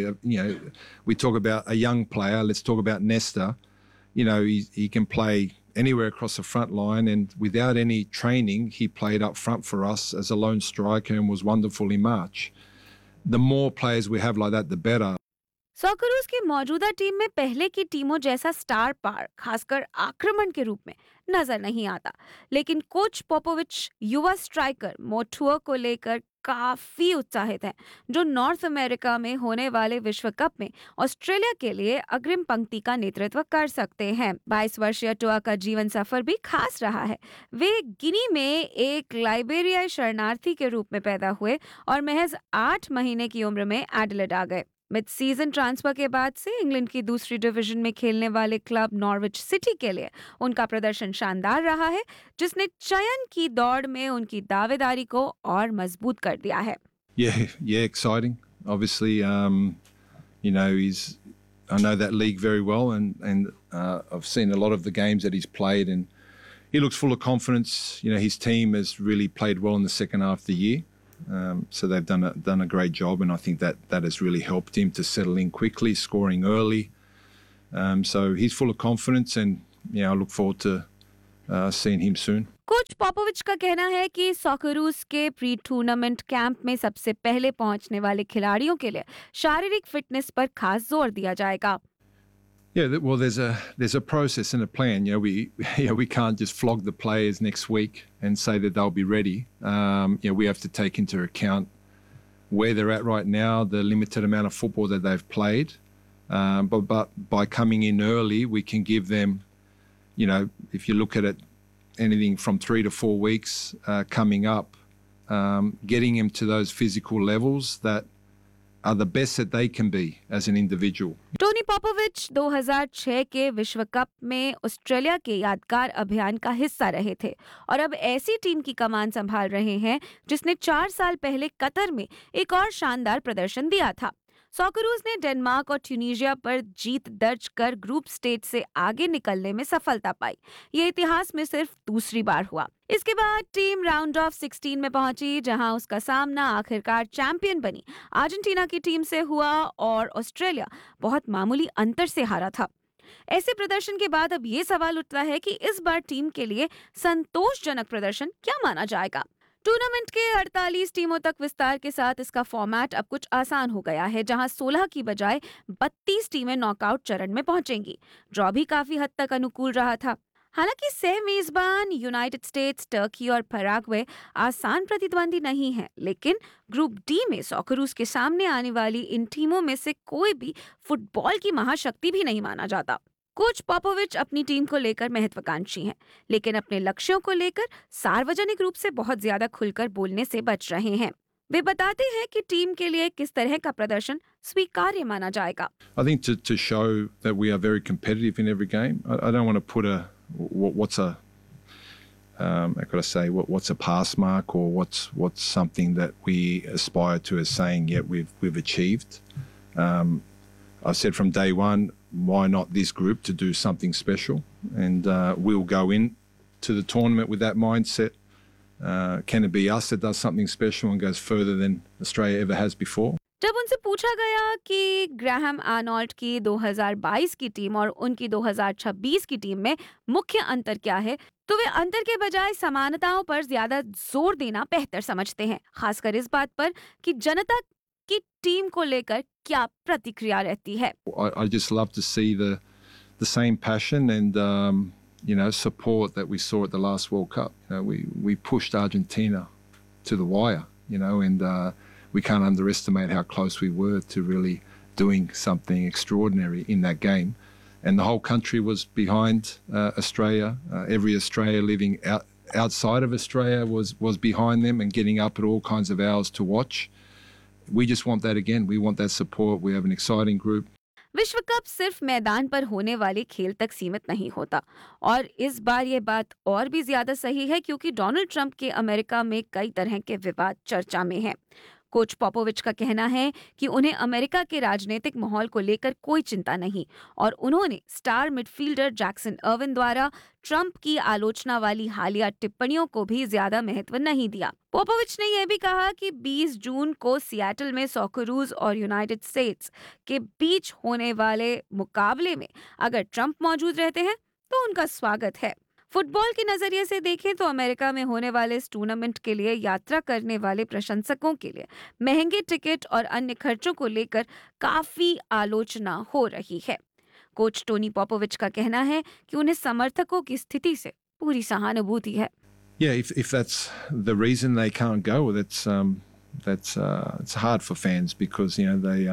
we talk about a young player, let's talk about Nesta. He can play anywhere across the front line, and without any training, he played up front for us as a lone striker and was wonderful in March. The more players we have like that, the better. सॉकरूज की मौजूदा team में पहले की टीमों जैसा star power, खासकर आक्रमण के रूप में नजर नहीं आता, लेकिन कोच पॉपोविच युवा स्ट्राइकर मोटुआ को लेकर काफी उत्साहित हैं, जो नॉर्थ अमेरिका में होने वाले विश्व कप में ऑस्ट्रेलिया के लिए अग्रिम पंक्ति का नेतृत्व कर सकते हैं। 22 वर्षीय टुआ का जीवन सफर भी खास रहा है। वे गिनी में एक लाइबेरियाई शरणार्थी के रूप में पैदा हुए और महज 8 महीने की उम्र में एडिलेड आ गए। मिड सीजन ट्रांसफर के बाद से इंग्लैंड की दूसरी डिवीजन में खेलने वाले क्लब नॉर्विच सिटी के लिए उनका प्रदर्शन शानदार रहा है, जिसने चयन की दौड़ में उनकी दावेदारी को और मजबूत कर दिया है। Yeah, exciting. Obviously, I know that league very well, and I've seen a lot of the games that he's played, and he looks full of confidence. His team has really played well in the second half of the year. So they've done a great job, and I think that has really helped him to settle in quickly, scoring early. So he's full of confidence, and I look forward to seeing him soon. Coach पॉपोविच का कहना है कि सॉकरूज के pre tournament camp में सबसे पहले पहुंचने वाले खिलाड़ियों के लिए शारीरिक फिटनेस पर खास जोर दिया जाएगा। Yeah, well, there's a process and a plan. We can't just flog the players next week and say that they'll be ready. We have to take into account where they're at right now, the limited amount of football that they've played. But by coming in early, we can give them, if you look at it, anything from 3 to 4 weeks coming up, getting them to those physical levels that are the best that they can be as an individual. Tony पॉपोविच 2006 के विश्व cup में Australia के यादगार अभियान का हिस्सा रहे थे और अब ऐसी टीम की कमान संभाल रहे हैं जिसने 4 साल पहले कतर में एक और शानदार प्रदर्शन दिया था। सॉकरूज ने डेनमार्क और ट्यूनीशिया पर जीत दर्ज कर ग्रुप स्टेज से आगे निकलने में सफलता पाई। ये इतिहास में सिर्फ दूसरी बार हुआ। इसके बाद टीम राउंड ऑफ 16 में पहुंची, जहां उसका सामना आखिरकार चैंपियन बनी अर्जेंटीना की टीम से हुआ और ऑस्ट्रेलिया बहुत मामूली अंतर से हारा था। ऐसे प्रदर्शन के बाद अब ये सवाल उठता है कि इस बार टीम के लिए संतोषजनक प्रदर्शन क्या माना जाएगा। टूर्नामेंट के 48 टीमों तक विस्तार के साथ इसका फॉर्मेट अब कुछ आसान हो गया है, जहां 16 की बजाय 32 टीमें नॉकआउट चरण में पहुंचेंगी। ड्रॉ भी काफी हद तक अनुकूल रहा था। हालांकि सह मेजबान यूनाइटेड स्टेट्स, टर्की और पैराग्वे आसान प्रतिद्वंदी नहीं है, लेकिन ग्रुप डी में सॉकरूज के सामने आने वाली इन टीमों में से कोई भी फुटबॉल की महाशक्ति भी नहीं माना जाता। कोच पॉपोविच अपनी टीम को लेकर महत्वाकांक्षी हैं, लेकिन अपने लक्ष्यों को लेकर सार्वजनिक रूप से बहुत ज्यादा खुलकर बोलने से बच रहे हैं। वे बताते हैं कि टीम के लिए किस तरह का प्रदर्शन स्वीकार्य माना जाएगा। I think to show that we are very competitive in every game. I don't want to put what's a pass mark or what's something that we aspire to as saying, yeah, we've achieved. I've said from day one, why not this group to do something special? And we'll go in to the tournament with that mindset. Can it be us that does something special and goes further than Australia ever has before? जब उनसे पूछा गया कि Graham Arnold की 2022 की team और उनकी 2026 की टीम में मुख्य अंतर क्या है, तो वे अंतर के बजाय समानताओं पर ज्यादा जोर देना बेहतर समझते हैं, खासकर इस बात पर कि जनता की टीम को लेकर क्या प्रतिक्रिया रहती है। I just love to see the same passion and support that we saw at the last World Cup. We pushed Argentina to the wire, and we can't underestimate how close we were to really doing something extraordinary in that game. And the whole country was behind Australia. Every Australia living outside of Australia was behind them and getting up at all kinds of hours to watch. We just want that again. We want that support. We have an exciting group. विश्व cup सिर्फ मैदान पर होने वाले खेल तक सीमित नहीं होता, और इस बार ये बात और भी ज्यादा सही है क्योंकि डोनाल्ड ट्रंप के अमेरिका में कई तरह के विवाद चर्चा में हैं। कोच पोपोविच का कहना है कि उन्हें अमेरिका के राजनीतिक माहौल को लेकर कोई चिंता नहीं, और उन्होंने स्टार मिडफील्डर जैक्सन अर्विन द्वारा ट्रंप की आलोचना वाली हालिया टिप्पणियों को भी ज्यादा महत्व नहीं दिया। पोपोविच ने यह भी कहा कि 20 जून को सियाटल में सॉकरूज और यूनाइटेड स्टेट्स के बीच होने वाले मुकाबले में अगर ट्रंप मौजूद रहते हैं तो उनका स्वागत है। फुटबॉल के नजरिए से देखें तो अमेरिका में होने वाले इस टूर्नामेंट के लिए यात्रा करने वाले प्रशंसकों के लिए महंगे टिकट और अन्य खर्चों को लेकर काफी आलोचना हो रही है। कोच टोनी पोपोविच का कहना है कि उन्हें समर्थकों की स्थिति से पूरी सहानुभूति है। Yeah, if that's the reason they can't go, that's it's hard for fans because they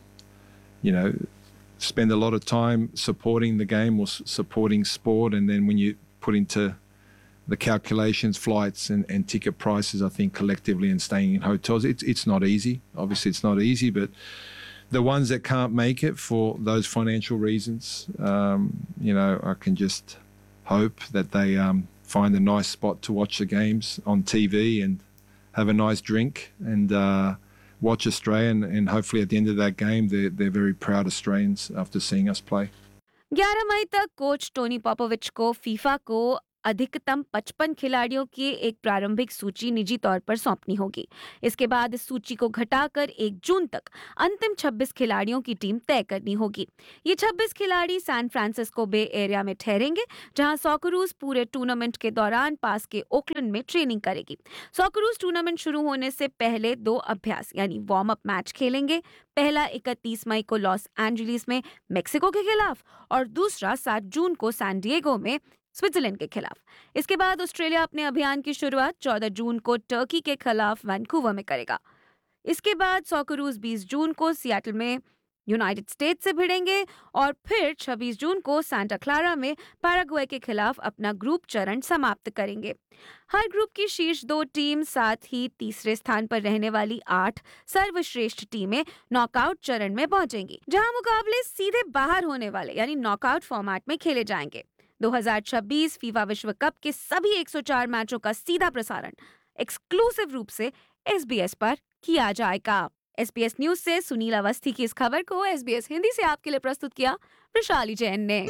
spend a lot of time supporting the game or supporting sport, and then when you put into the calculations, flights and ticket prices, I think collectively, and staying in hotels, it's not easy. Obviously, it's not easy, but the ones that can't make it for those financial reasons, I can just hope that they find a nice spot to watch the games on TV and have a nice drink and watch Australia, and hopefully at the end of that game they're very proud Australians after seeing us play. 11 मई तक coach Tony पोपोविच को FIFA को अधिकतम 55 खिलाड़ियों की एक प्रारंभिक सूची निजी तौर पर सौंपनी होगी। इसके बाद इस सूची को घटाकर 1 जून तक अंतिम 26 खिलाड़ियों की टीम तय करनी होगी। ये 26 खिलाड़ी सैन फ्रांसिस्को बे एरिया में ठहरेंगे, जहां सॉकरूज पूरे टूर्नामेंट के दौरान पास के ओकलैंड में ट्रेनिंग करेगी। सॉकरूज टूर्नामेंट शुरू होने से पहले 2 अभ्यास यानी वार्म अप मैच खेलेंगे। पहला 31 मई को लॉस एंजलिस में मैक्सिको के खिलाफ और दूसरा 7 जून को सैन डिएगो में स्विट्जरलैंड के खिलाफ। इसके बाद ऑस्ट्रेलिया अपने अभियान की शुरुआत 14 जून को टर्की के खिलाफ वैंकूवर में करेगा। इसके बाद सॉकरूज 20 जून को सियाटल में यूनाइटेड स्टेट्स से भिड़ेंगे और फिर 26 जून को सांता क्लारा में पैराग्वे के खिलाफ अपना ग्रुप चरण समाप्त करेंगे। हर ग्रुप की शीर्ष 2 टीम, साथ ही तीसरे स्थान पर रहने वाली 8 सर्वश्रेष्ठ टीमें नॉकआउट चरण में पहुंचेंगी, जहां मुकाबले सीधे बाहर होने वाले यानी नॉकआउट फॉर्मेट में खेले जाएंगे। 2026 फीफा विश्व कप के सभी 104 मैचों का सीधा प्रसारण एक्सक्लूसिव रूप से SBS पर किया जाएगा। SBS न्यूज से सुनील अवस्थी की इस खबर को SBS हिंदी से आपके लिए प्रस्तुत किया वैशाली जैन ने।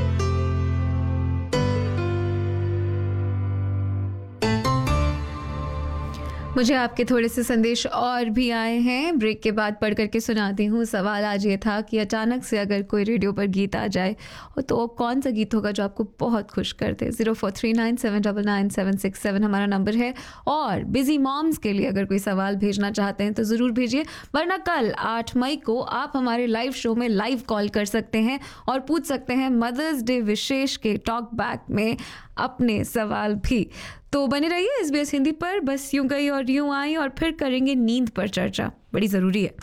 मुझे आपके थोड़े से संदेश और भी आए हैं, ब्रेक के बाद पढ़ करके सुनाती हूँ। सवाल आज ये था कि अचानक से अगर कोई रेडियो पर गीत आ जाए तो कौन सा गीत होगा जो आपको बहुत खुश कर दे। 0439799767 हमारा नंबर है, और बिजी मॉम्स के लिए अगर कोई सवाल भेजना चाहते हैं तो ज़रूर भेजिए, वरना कल 8 मई को आप हमारे लाइव शो में लाइव कॉल कर सकते हैं और पूछ सकते हैं मदर्स डे विशेष के टॉक बैक में अपने सवाल भी। तो बने रहिए SBS हिंदी पर। बस यूं गई और यूं आई, और फिर करेंगे नींद पर चर्चा, बड़ी जरूरी है।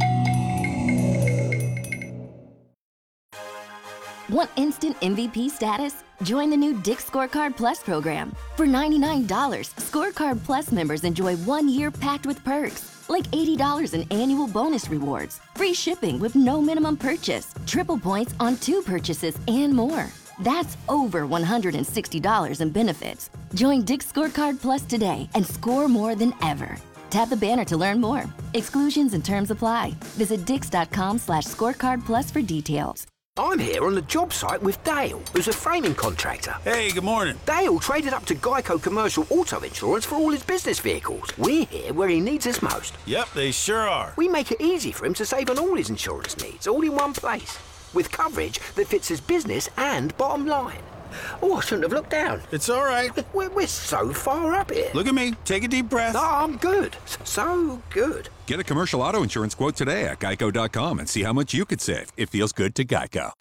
Want instant MVP status? Join the new Dick's Scorecard Plus program. For $99, Scorecard Plus members enjoy 1 year packed with perks, like $80 in annual bonus rewards, free shipping with no minimum purchase, triple points on 2 purchases, and more. That's over $160 in benefits. Join Dick's Scorecard Plus today and score more than ever. Tap the banner to learn more. Exclusions and terms apply. Visit Dix.com/scorecard plus for details. I'm here on the job site with Dale, who's a framing contractor. Hey, good morning. Dale traded up to Geico Commercial Auto Insurance for all his business vehicles. We're here where he needs us most. Yep, they sure are. We make it easy for him to save on all his insurance needs, all in one place, with coverage that fits his business and bottom line. Oh, I shouldn't have looked down. It's all right. We're so far up here. Look at me. Take a deep breath. No, I'm good. So good. Get a commercial auto insurance quote today at geico.com and see how much you could save. It feels good to Geico.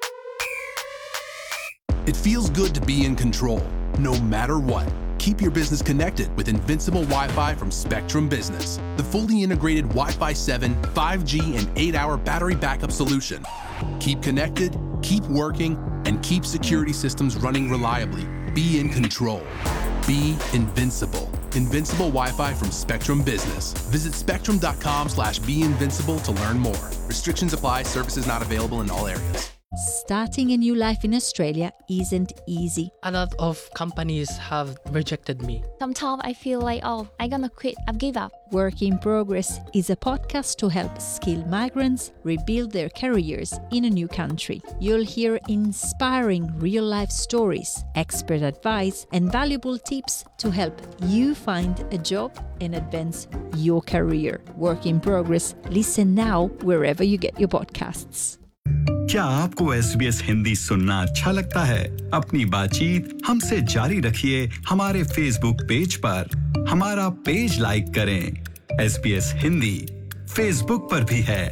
It feels good to be in control, no matter what. Keep your business connected with Invincible Wi-Fi from Spectrum Business, the fully integrated Wi-Fi 7, 5G, and 8-hour battery backup solution. Keep connected, keep working, and keep security systems running reliably. Be in control. Be invincible. Invincible Wi-Fi from Spectrum Business. Visit spectrum.com/beinvincible to learn more. Restrictions apply. Services not available in all areas. Starting a new life in Australia isn't easy. A lot of companies have rejected me. Sometimes I feel like, oh, I'm gonna quit. I've give up. Work in Progress is a podcast to help skilled migrants rebuild their careers in a new country. You'll hear inspiring real-life stories, expert advice, and valuable tips to help you find a job and advance your career. Work in Progress. Listen now wherever you get your podcasts. क्या आपको SBS Hindi सुनना अच्छा लगता है? अपनी बातचीत हमसे जारी रखिए हमारे फेसबुक पेज पर। हमारा पेज लाइक करें। SBS हिंदी फेसबुक पर भी है।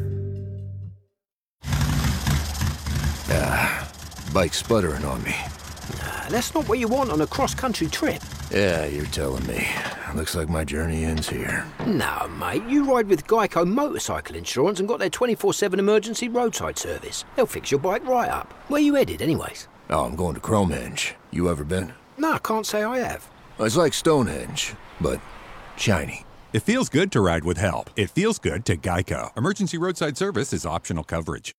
Bike's sputtering on me. That's not what you want on a cross-country trip. Yeah, you're telling me. Looks like my journey ends here. No, mate. You ride with Geico Motorcycle Insurance and got their 24/7 emergency roadside service. They'll fix your bike right up. Where you headed, anyways? Oh, I'm going to Cromhenge. You ever been? No, I can't say I have. It's like Stonehenge, but shiny. It feels good to ride with help. It feels good to Geico. Emergency roadside service is optional coverage.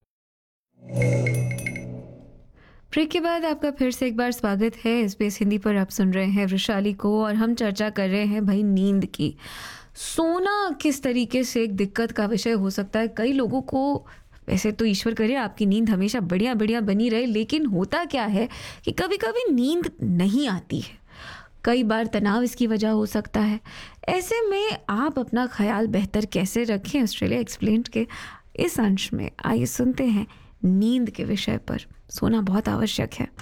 Break के बाद आपका फिर से एक बार स्वागत है। SBS Hindi पर आप सुन रहे हैं वैशाली को और हम चर्चा कर रहे हैं भाई नींद की। सोना किस तरीके से एक दिक्कत का विषय हो सकता है। कई लोगों को, वैसे तो ईश्वर करे आपकी नींद हमेशा बढ़िया बढ़िया बनी रहे, लेकिन होता क्या है कि कभी कभी नींद नहीं आती है। कई बार तनाव इसकी वजह हो सकता है। ऐसे में आप अपना ख्याल बेहतर कैसे रखें, ऑस्ट्रेलिया एक्सप्लेन्ड के इस अंश में आइए सुनते हैं नींद के विषय पर। सोना बहुत आवश्यक है।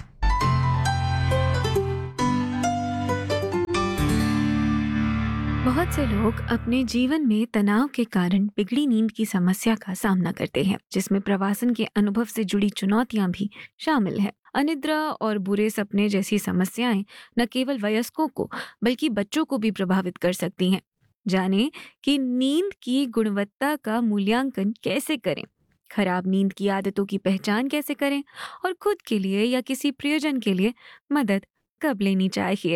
बहुत से लोग अपने जीवन में तनाव के कारण बिगड़ी नींद की समस्या का सामना करते हैं, जिसमें प्रवासन के अनुभव से जुड़ी चुनौतियां भी शामिल हैं। अनिद्रा और बुरे सपने जैसी समस्याएं न केवल वयस्कों को बल्कि बच्चों को भी प्रभावित कर सकती हैं। जानें कि नींद की गुणवत्ता का मूल्यांकन कैसे करें, खराब नींद की आदतों की पहचान कैसे करें और खुद के लिए या किसी प्रियजन के लिए मदद कब लेनी चाहिए।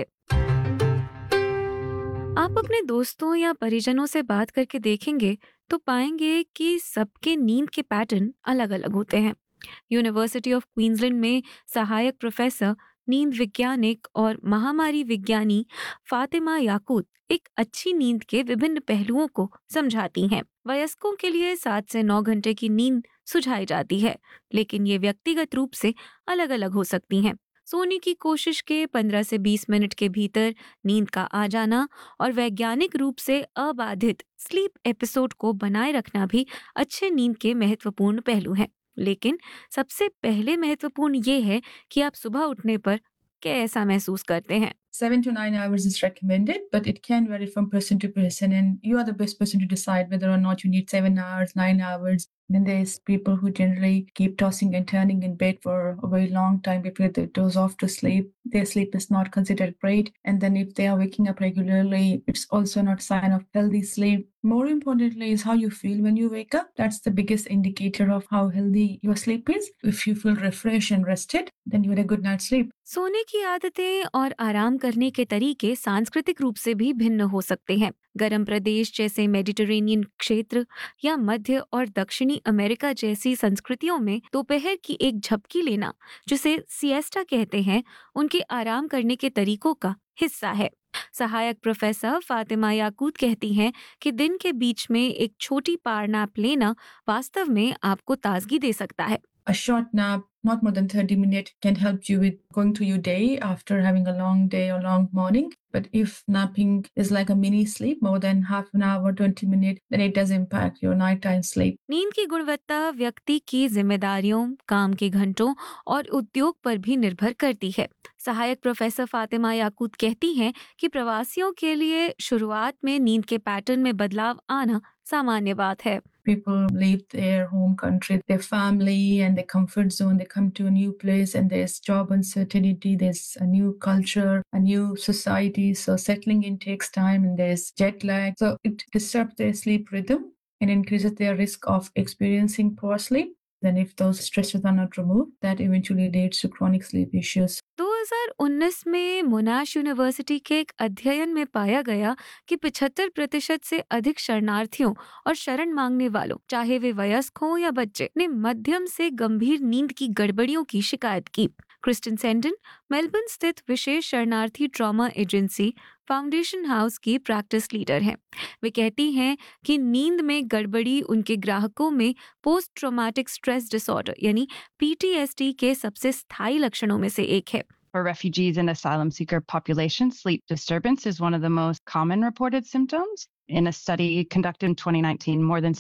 आप अपने दोस्तों या परिजनों से बात करके देखेंगे तो पाएंगे कि सबके नींद के पैटर्न अलग अलग होते हैं। यूनिवर्सिटी ऑफ क्वींसलैंड में सहायक प्रोफेसर, नींद वैज्ञानिक और महामारी विज्ञानी फातिमा याकूत एक अच्छी नींद के विभिन्न पहलुओं को समझाती हैं। वयस्कों के लिए 7 से 9 घंटे की नींद सुझाई जाती है, लेकिन ये व्यक्तिगत रूप से अलग अलग हो सकती हैं। सोने की कोशिश के 15 से 20 मिनट के भीतर नींद का आ जाना और वैज्ञानिक रूप से अबाधित स्लीप एपिसोड को बनाए रखना भी अच्छे नींद के महत्वपूर्ण पहलू हैं। लेकिन सबसे पहले महत्वपूर्ण ये है कि आप सुबह उठने पर कैसा महसूस करते हैं। 7 to 9 hours is recommended, but it can vary from person to person, and you are the best person to decide whether or not you need 7 hours, 9 hours. Then there's people who generally keep tossing and turning in bed for a very long time before they doze off to sleep. Their sleep is not considered great, and then if they are waking up regularly, it's also not a sign of healthy sleep. More importantly is how you feel when you wake up. That's the biggest indicator of how healthy your sleep is. If you feel refreshed and rested, then you had a good night's sleep. सोने की आदतें और आराम करने के तरीके सांस्कृतिक रूप से भी भिन्न हो सकते हैं। गर्म प्रदेश जैसे मेडिटेरेनियन क्षेत्र या मध्य और दक्षिणी अमेरिका जैसी संस्कृतियों में दोपहर की एक झपकी लेना, जिसे सिएस्टा कहते हैं, उनके आराम करने के तरीकों का हिस्सा है। सहायक प्रोफेसर फातिमा याकूत कहती हैं कि दिन के बीच में एक छोटी पावर नैप लेना वास्तव में आपको ताजगी दे सकता है। A short nap, not more than 30 minutes, can help you with going through your day after having a long day or long morning. But if napping is like a mini sleep, more than half an hour, 20 minutes, then it does impact your nighttime sleep. नींद की गुणवत्ता व्यक्ति की जिम्मेदारियों, काम के घंटों और उद्योग पर भी निर्भर करती है। सहायक प्रोफेसर फातिमा याकूत कहती हैं कि प्रवासियों के लिए शुरुआत में नींद के पैटर्न में बदलाव आना सामान्य बात है। People leave their home country, their family and their comfort zone. They come to a new place and there's job uncertainty, there's a new culture, a new society. So settling in takes time and there's jet lag. So it disrupts their sleep rhythm and increases their risk of experiencing poor sleep. Then if those stresses are not removed, that eventually leads to chronic sleep issues. 2019 में मोनाश university के एक अध्ययन में पाया गया कि 75% से अधिक शरणार्थियों और शरण मांगने वालों, चाहे वे वयस्क हों या बच्चे, ने मध्यम से गंभीर नींद की गड़बड़ियों की शिकायत की। क्रिस्टन सेंडन मेलबर्न स्थित विशेष शरणार्थी ट्रॉमा एजेंसी फाउंडेशन हाउस की प्रैक्टिस लीडर हैं। वे कहती हैं कि नींद में गड़बड़ी उनके ग्राहकों में पोस्ट ट्रॉमेटिक स्ट्रेस डिसऑर्डर यानी PTSD के सबसे स्थायी लक्षणों में से एक है। For refugees and asylum seeker populations, sleep disturbance is one of the most common reported symptoms. In a study conducted in 2019, more than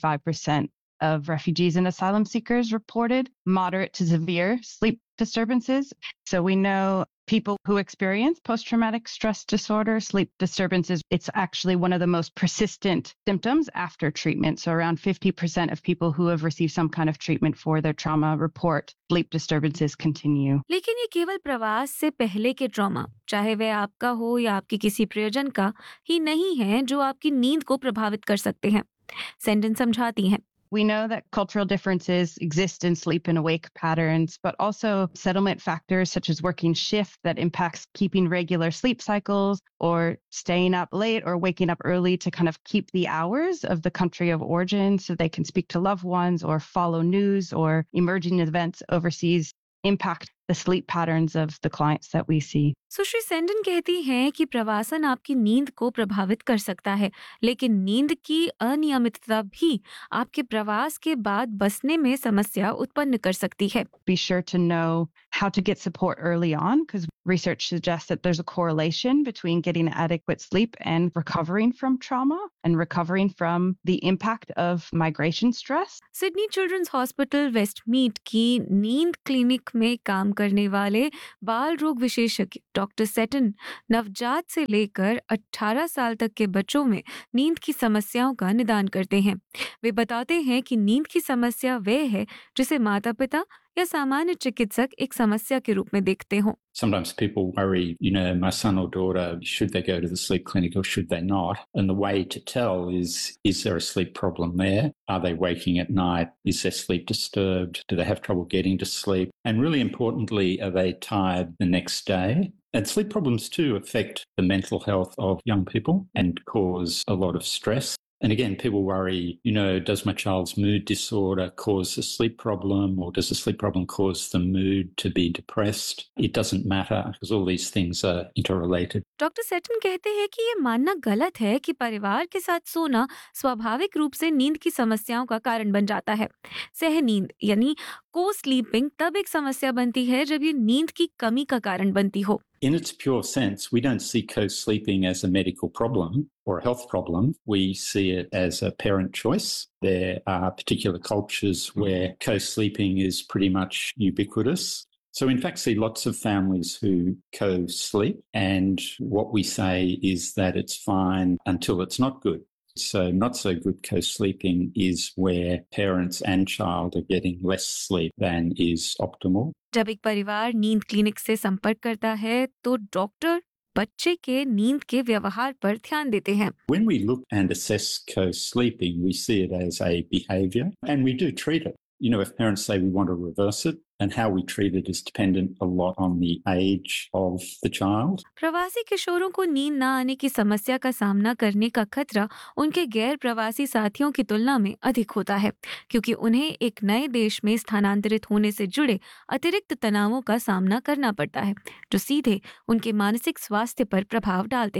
75% of refugees and asylum seekers reported moderate to severe sleep disturbances. So we know people who experience post-traumatic stress disorder, sleep disturbances, it's actually one of the most persistent symptoms after treatment. So around 50% of people who have received some kind of treatment for their trauma report sleep disturbances continue. लेकिन ये केवल प्रवास से पहले के trauma, चाहे वह आपका हो या आपके किसी प्रियजन का, ही नहीं है जो आपकी नींद को प्रभावित कर सकते हैं। सेंडन समझाती हैं। We know that cultural differences exist in sleep and awake patterns, but also settlement factors such as working shift that impacts keeping regular sleep cycles or staying up late or waking up early to kind of keep the hours of the country of origin so they can speak to loved ones or follow news or emerging events overseas impact the sleep patterns of the clients that we see. सुश्री सेंडन कहती हैं कि प्रवासन आपकी नींद को प्रभावित कर सकता है, लेकिन नींद की अनियमितता भी आपके प्रवास के बाद बसने में समस्या उत्पन्न कर सकती है। Be sure to know how to get support early on because research suggests that there's a correlation between getting adequate sleep and recovering from trauma and recovering from the impact of migration stress. Sydney children's hospital Westmead की नींद clinic में काम करने वाले बाल रोग विशेषज्ञ doctor सेटन नवजात से लेकर 18 साल तक के बच्चों में नींद की समस्याओं का निदान करते हैं। वे बताते हैं कि नींद की समस्या वह है जिसे माता-पिता या सामान्य चिकित्सक एक समस्या के रूप में देखते हों। Sometimes people worry, my son or daughter, should they go to the sleep clinic or should they not? And the way to tell is there a sleep problem there? Are they waking at night? Is their sleep disturbed? Do they have trouble getting to sleep? And really importantly, are they tired the next day? And sleep problems too affect the mental health of young people and cause a lot of stress. And again, people worry, does my child's mood disorder cause a sleep problem or does the sleep problem cause the mood to be depressed? It doesn't matter because all these things are interrelated. Doctor सेटन कहते हैं कि ये मानना गलत है कि परिवार के साथ सोना स्वाभाविक रूप से नींद की समस्याओं का कारण बन जाता है। सह नींद यानी को स्लीपिंग तब एक समस्या बनती है जब ये नींद की कमी का कारण बनती हो। In its pure sense, we don't see co-sleeping as a medical problem or a health problem. We see it as a parent choice. There are particular cultures where co-sleeping is pretty much ubiquitous. So in fact, see lots of families who co-sleep, and what we say is that it's fine until it's not good. So not so good co-sleeping is where parents and child are getting less sleep than is optimal. जब एक परिवार नींद clinic से संपर्क करता है तो doctor बच्चे के नींद के व्यवहार पर ध्यान देते हैं। When we look and assess co-sleeping, we see it as a behavior and we do treat it. If parents say we want to reverse it, and how we treat it is dependent a lot on the age of the child. प्रवासी किशोरों को नींद न आने की समस्या का सामना करने का खतरा उनके गैर प्रवासी साथियों की तुलना में अधिक होता है, क्योंकि उन्हें एक नए देश में स्थानांतरित होने से जुड़े अतिरिक्त तनावों का सामना करना पड़ता है, जो सीधे उनके मानसिक स्वास्थ्य पर प्रभाव डालते हैं।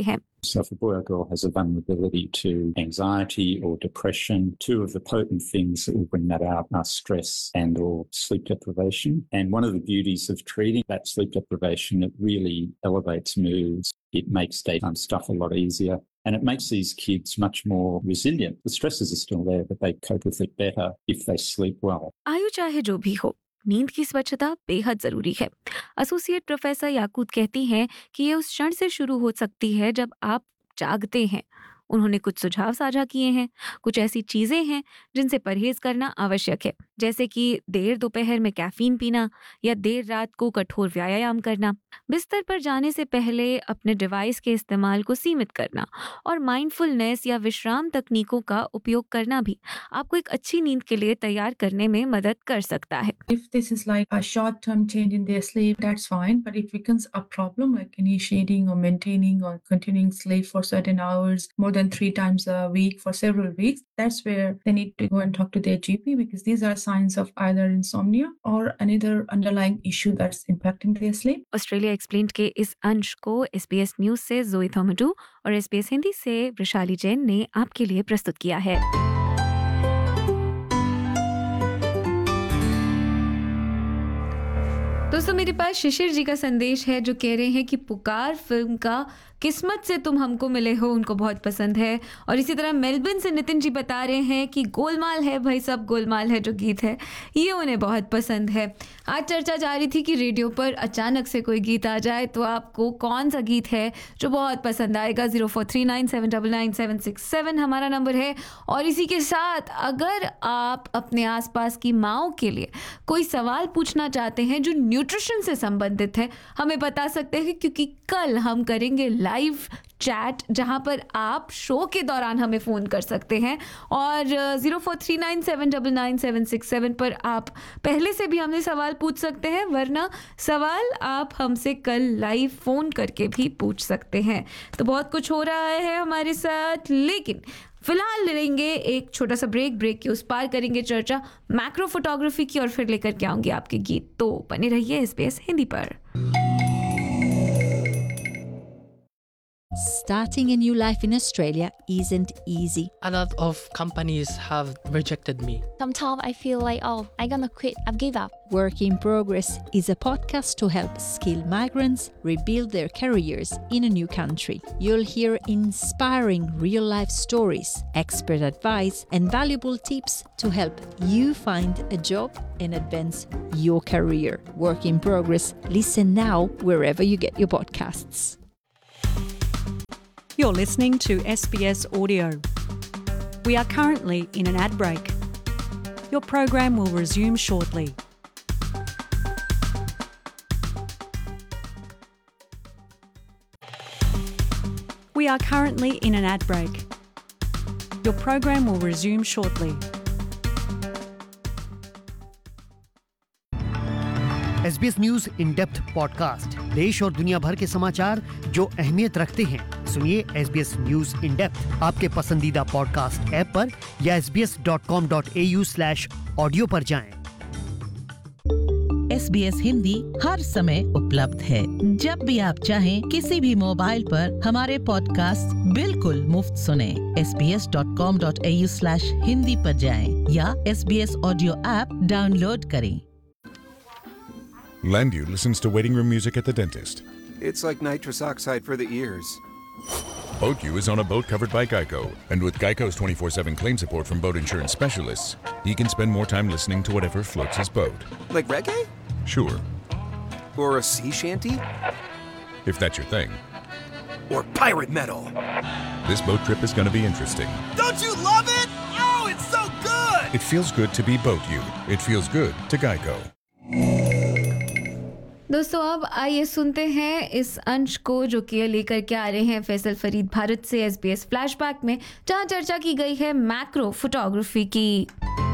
So if a boy or girl has a vulnerability to anxiety or depression, two of the potent things that will bring that out are stress and or sleep deprivation. And one of the beauties of treating that sleep deprivation, it really elevates moods. It makes daytime stuff a lot easier. And it makes these kids much more resilient. The stresses are still there, but they cope with it better if they sleep well. आयु चाहे जो भी हो, नींद की स्वच्छता बेहद जरूरी है। एसोसिएट प्रोफेसर याकूत कहती हैं कि ये उस क्षण से शुरू हो सकती है जब आप जागते हैं। उन्होंने कुछ सुझाव साझा किए हैं। कुछ ऐसी चीजें हैं जिनसे परहेज करना आवश्यक है, जैसे कि देर दोपहर में कैफीन पीना या देर रात को कठोर व्यायाम करना, बिस्तर पर जाने से पहले अपने डिवाइस के इस्तेमाल को सीमित करना और माइंडफुलनेस या विश्राम तकनीकों का उपयोग करना भी आपको एक अच्छी नींद के लिए तैयार करने में मदद कर सकता है। If this is like a short-term change in their sleep, that's fine. But if it becomes a problem, like initiating or maintaining or continuing sleep for certain hours, more than 3 times a week for several weeks, that's where they need to go and talk to their GP, because these are signs of either insomnia or another underlying issue that's impacting their sleep. Australia explained के इस अंश को SBS news से जोई थोमडू और SBS Hindi से वृशाली जैन ने आपके लिए प्रस्तुत किया है। दोस्तों, मेरे पास शिशिर जी का संदेश है जो कह रहे हैं कि पुकार फिल्म का किस्मत से तुम हमको मिले हो उनको बहुत पसंद है। और इसी तरह मेलबर्न से नितिन जी बता रहे हैं कि गोलमाल है भाई सब गोलमाल है जो गीत है ये उन्हें बहुत पसंद है। आज चर्चा जा रही थी कि रेडियो पर अचानक से कोई गीत आ जाए तो आपको कौन सा गीत है जो बहुत पसंद आएगा। 0439799767 हमारा नंबर है। और इसी के साथ अगर आप अपने आसपास की माँओं के लिए कोई सवाल पूछना चाहते हैं जो न्यूट्रिशन से संबंधित है, हमें बता सकते हैं, क्योंकि कल हम करेंगे लाइव चैट जहां पर आप शो के दौरान हमें फ़ोन कर सकते हैं। और 0439799767 पर आप पहले से भी हमसे सवाल पूछ सकते हैं, वरना सवाल आप हमसे कल लाइव फ़ोन करके भी पूछ सकते हैं। तो बहुत कुछ हो रहा है हमारे साथ, लेकिन फिलहाल लेंगे एक छोटा सा ब्रेक के उस पार करेंगे चर्चा मैक्रो फोटोग्राफी की और फिर लेकर के आऊँगी आपके गीत। तो बने रहिए SBS हिंदी पर। Starting a new life in Australia isn't easy. A lot of companies have rejected me. Sometimes I feel like, oh, I'm gonna quit, I've give up. Work in Progress is a podcast to help skilled migrants rebuild their careers in a new country. You'll hear inspiring real-life stories, expert advice, and valuable tips to help you find a job and advance your career. Work in Progress. Listen now wherever you get your podcasts. You're listening to SBS Audio. We are currently in an ad break. Your program will resume shortly. We are currently in an ad break. Your program will resume shortly. SBS news in depth podcast, देश और दुनिया भर के समाचार जो अहमियत रखते हैं। सुनिए SBS न्यूज इन डेप्थ आपके पसंदीदा पॉडकास्ट ऐप पर या sbs.com.au/audio पर जाएं। SBS हिंदी हर समय उपलब्ध है। जब भी आप चाहें किसी भी मोबाइल पर हमारे पॉडकास्ट बिल्कुल मुफ्त सुने। sbs.com.au/hindi पर जाएं या SBS ऑडियो ऐप डाउनलोड करें। Lendu listens to waiting room music at the dentist. It's like nitrous oxide for the ears. BoatU is on a boat covered by Geico. And with Geico's 24/7 claim support from boat insurance specialists, he can spend more time listening to whatever floats his boat. Like reggae? Sure. Or a sea shanty? If that's your thing. Or pirate metal? This boat trip is going to be interesting. Don't you love it? Oh, it's so good! It feels good to be BoatU. It feels good to Geico. दोस्तों, अब आइए सुनते हैं इस अंश को जो कि लेकर के आ रहे हैं फैसल फरीद भारत से SBS फ्लैशबैक में, जहां चर्चा की गई है मैक्रो फोटोग्राफी की।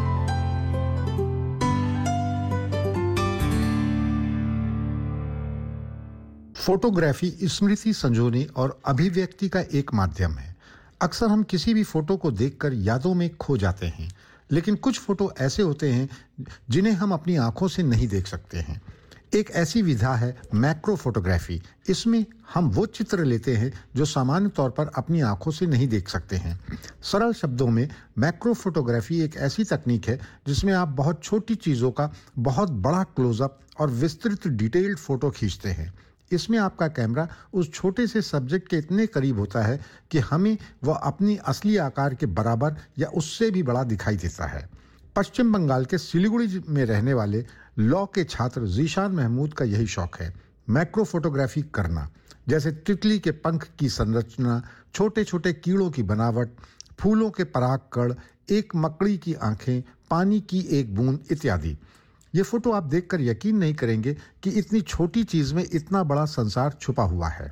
फोटोग्राफी स्मृति संजोने और अभिव्यक्ति का एक माध्यम है। अक्सर हम किसी भी फोटो को देखकर यादों में खो जाते हैं, लेकिन कुछ फोटो ऐसे होते हैं जिन्हें हम अपनी आंखों से नहीं देख सकते हैं। एक ऐसी विधा है मैक्रो फोटोग्राफी। इसमें हम वो चित्र लेते हैं जो सामान्य तौर पर अपनी आंखों से नहीं देख सकते हैं। सरल शब्दों में मैक्रो फोटोग्राफी एक ऐसी तकनीक है जिसमें आप बहुत छोटी चीज़ों का बहुत बड़ा क्लोजअप और विस्तृत डिटेल्ड फोटो खींचते हैं। इसमें आपका कैमरा उस छोटे से सब्जेक्ट के इतने करीब होता है कि हमें वह अपनी असली आकार के बराबर या उससे भी बड़ा दिखाई देता है। पश्चिम बंगाल के सिलीगुड़ी में रहने वाले लॉ के छात्र जीशान महमूद का यही शौक है, मैक्रो फोटोग्राफी करना, जैसे तितली के पंख की संरचना, छोटे छोटे कीड़ों की बनावट, फूलों के परागकण, एक मकड़ी की आंखें, पानी की एक बूंद इत्यादि। ये फोटो आप देखकर यकीन नहीं करेंगे कि इतनी छोटी चीज में इतना बड़ा संसार छुपा हुआ है।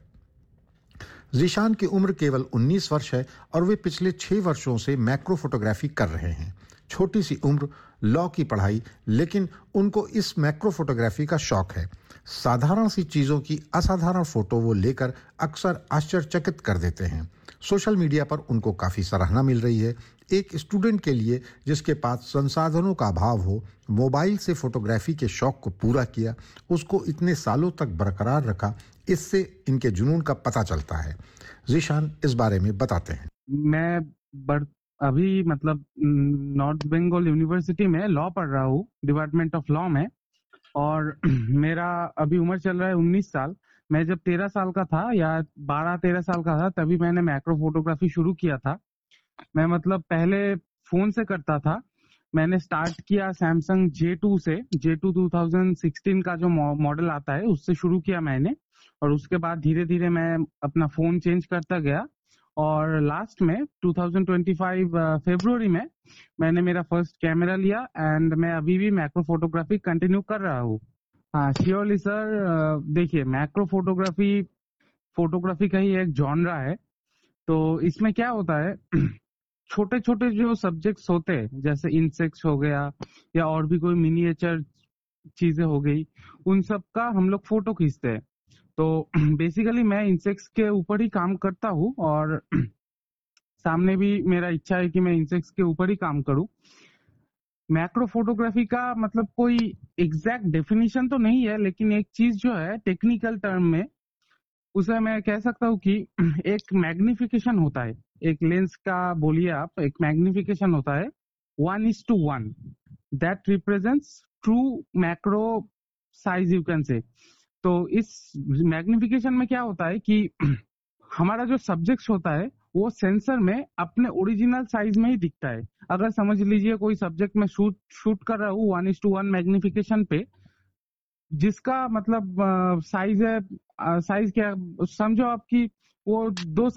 जीशान की उम्र केवल 19 वर्ष है और वे पिछले 6 वर्षों से मैक्रो फोटोग्राफी कर रहे हैं। छोटी सी उम्र, लॉ की पढ़ाई, लेकिन उनको इस मैक्रो फोटोग्राफी का शौक है। साधारण सी चीजों की असाधारण फोटो वो लेकर अक्सर आश्चर्यचकित कर देते हैं। सोशल मीडिया पर उनको काफी सराहना मिल रही है। एक स्टूडेंट के लिए जिसके पास संसाधनों का अभाव हो, मोबाइल से फोटोग्राफी के शौक को पूरा किया, उसको इतने सालों तक बरकरार रखा, इससे इनके जुनून का पता चलता है। जीशान इस बारे में बताते हैं। मैं अभी मतलब नॉर्थ बंगाल यूनिवर्सिटी में लॉ पढ़ रहा हूँ, डिपार्टमेंट ऑफ लॉ में, और मेरा अभी उम्र चल रहा है 19 साल। मैं जब 13 साल का था या 12-13 साल का था तभी मैंने मैक्रो फोटोग्राफी शुरू किया था। मैं मतलब पहले फोन से करता था। मैंने स्टार्ट किया सैमसंग J2 से, J2 2016 का जो मॉडल आता है उससे शुरू किया मैंने, और उसके बाद धीरे धीरे मैं अपना फोन चेंज करता गया, और लास्ट में 2025 फरवरी में मैंने मेरा फर्स्ट कैमरा लिया, एंड मैं अभी भी मैक्रो फोटोग्राफी कंटिन्यू कर रहा हूँ। हाँ श्योरली सर, देखिए मैक्रो फोटोग्राफी का ही एक जॉनरा है। तो इसमें क्या होता है, छोटे छोटे जो सब्जेक्ट्स होते हैं, जैसे इंसेक्ट्स हो गया या और भी कोई मिनिएचर चीजें हो गई, उन सब का हम लोग फोटो खींचते हैं। तो बेसिकली मैं इंसेक्ट्स के ऊपर ही काम करता हूँ, और सामने भी मेरा इच्छा है कि मैं इंसेक्ट्स के ऊपर ही काम करूँ। मैक्रो फोटोग्राफी का मतलब कोई एग्जैक्ट डेफिनेशन तो नहीं है, लेकिन एक चीज जो है टेक्निकल टर्म में उसे मैं कह सकता हूँ कि एक मैग्निफिकेशन होता है। एक लेंस का बोलिए आप, एक मैग्निफिकेशन होता है 1:1 that represents true macro size you can say. तो इस मैग्निफिकेशन में क्या होता है कि हमारा जो सब्जेक्ट होता है वो सेंसर में अपने ओरिजिनल साइज में ही दिखता है। अगर समझ लीजिए कोई सब्जेक्ट में शूट कर रहा हूँ 1:1 मैग्निफिकेशन पे, जिसका मतलब साइज है, साइज क्या समझो आपकी वो 2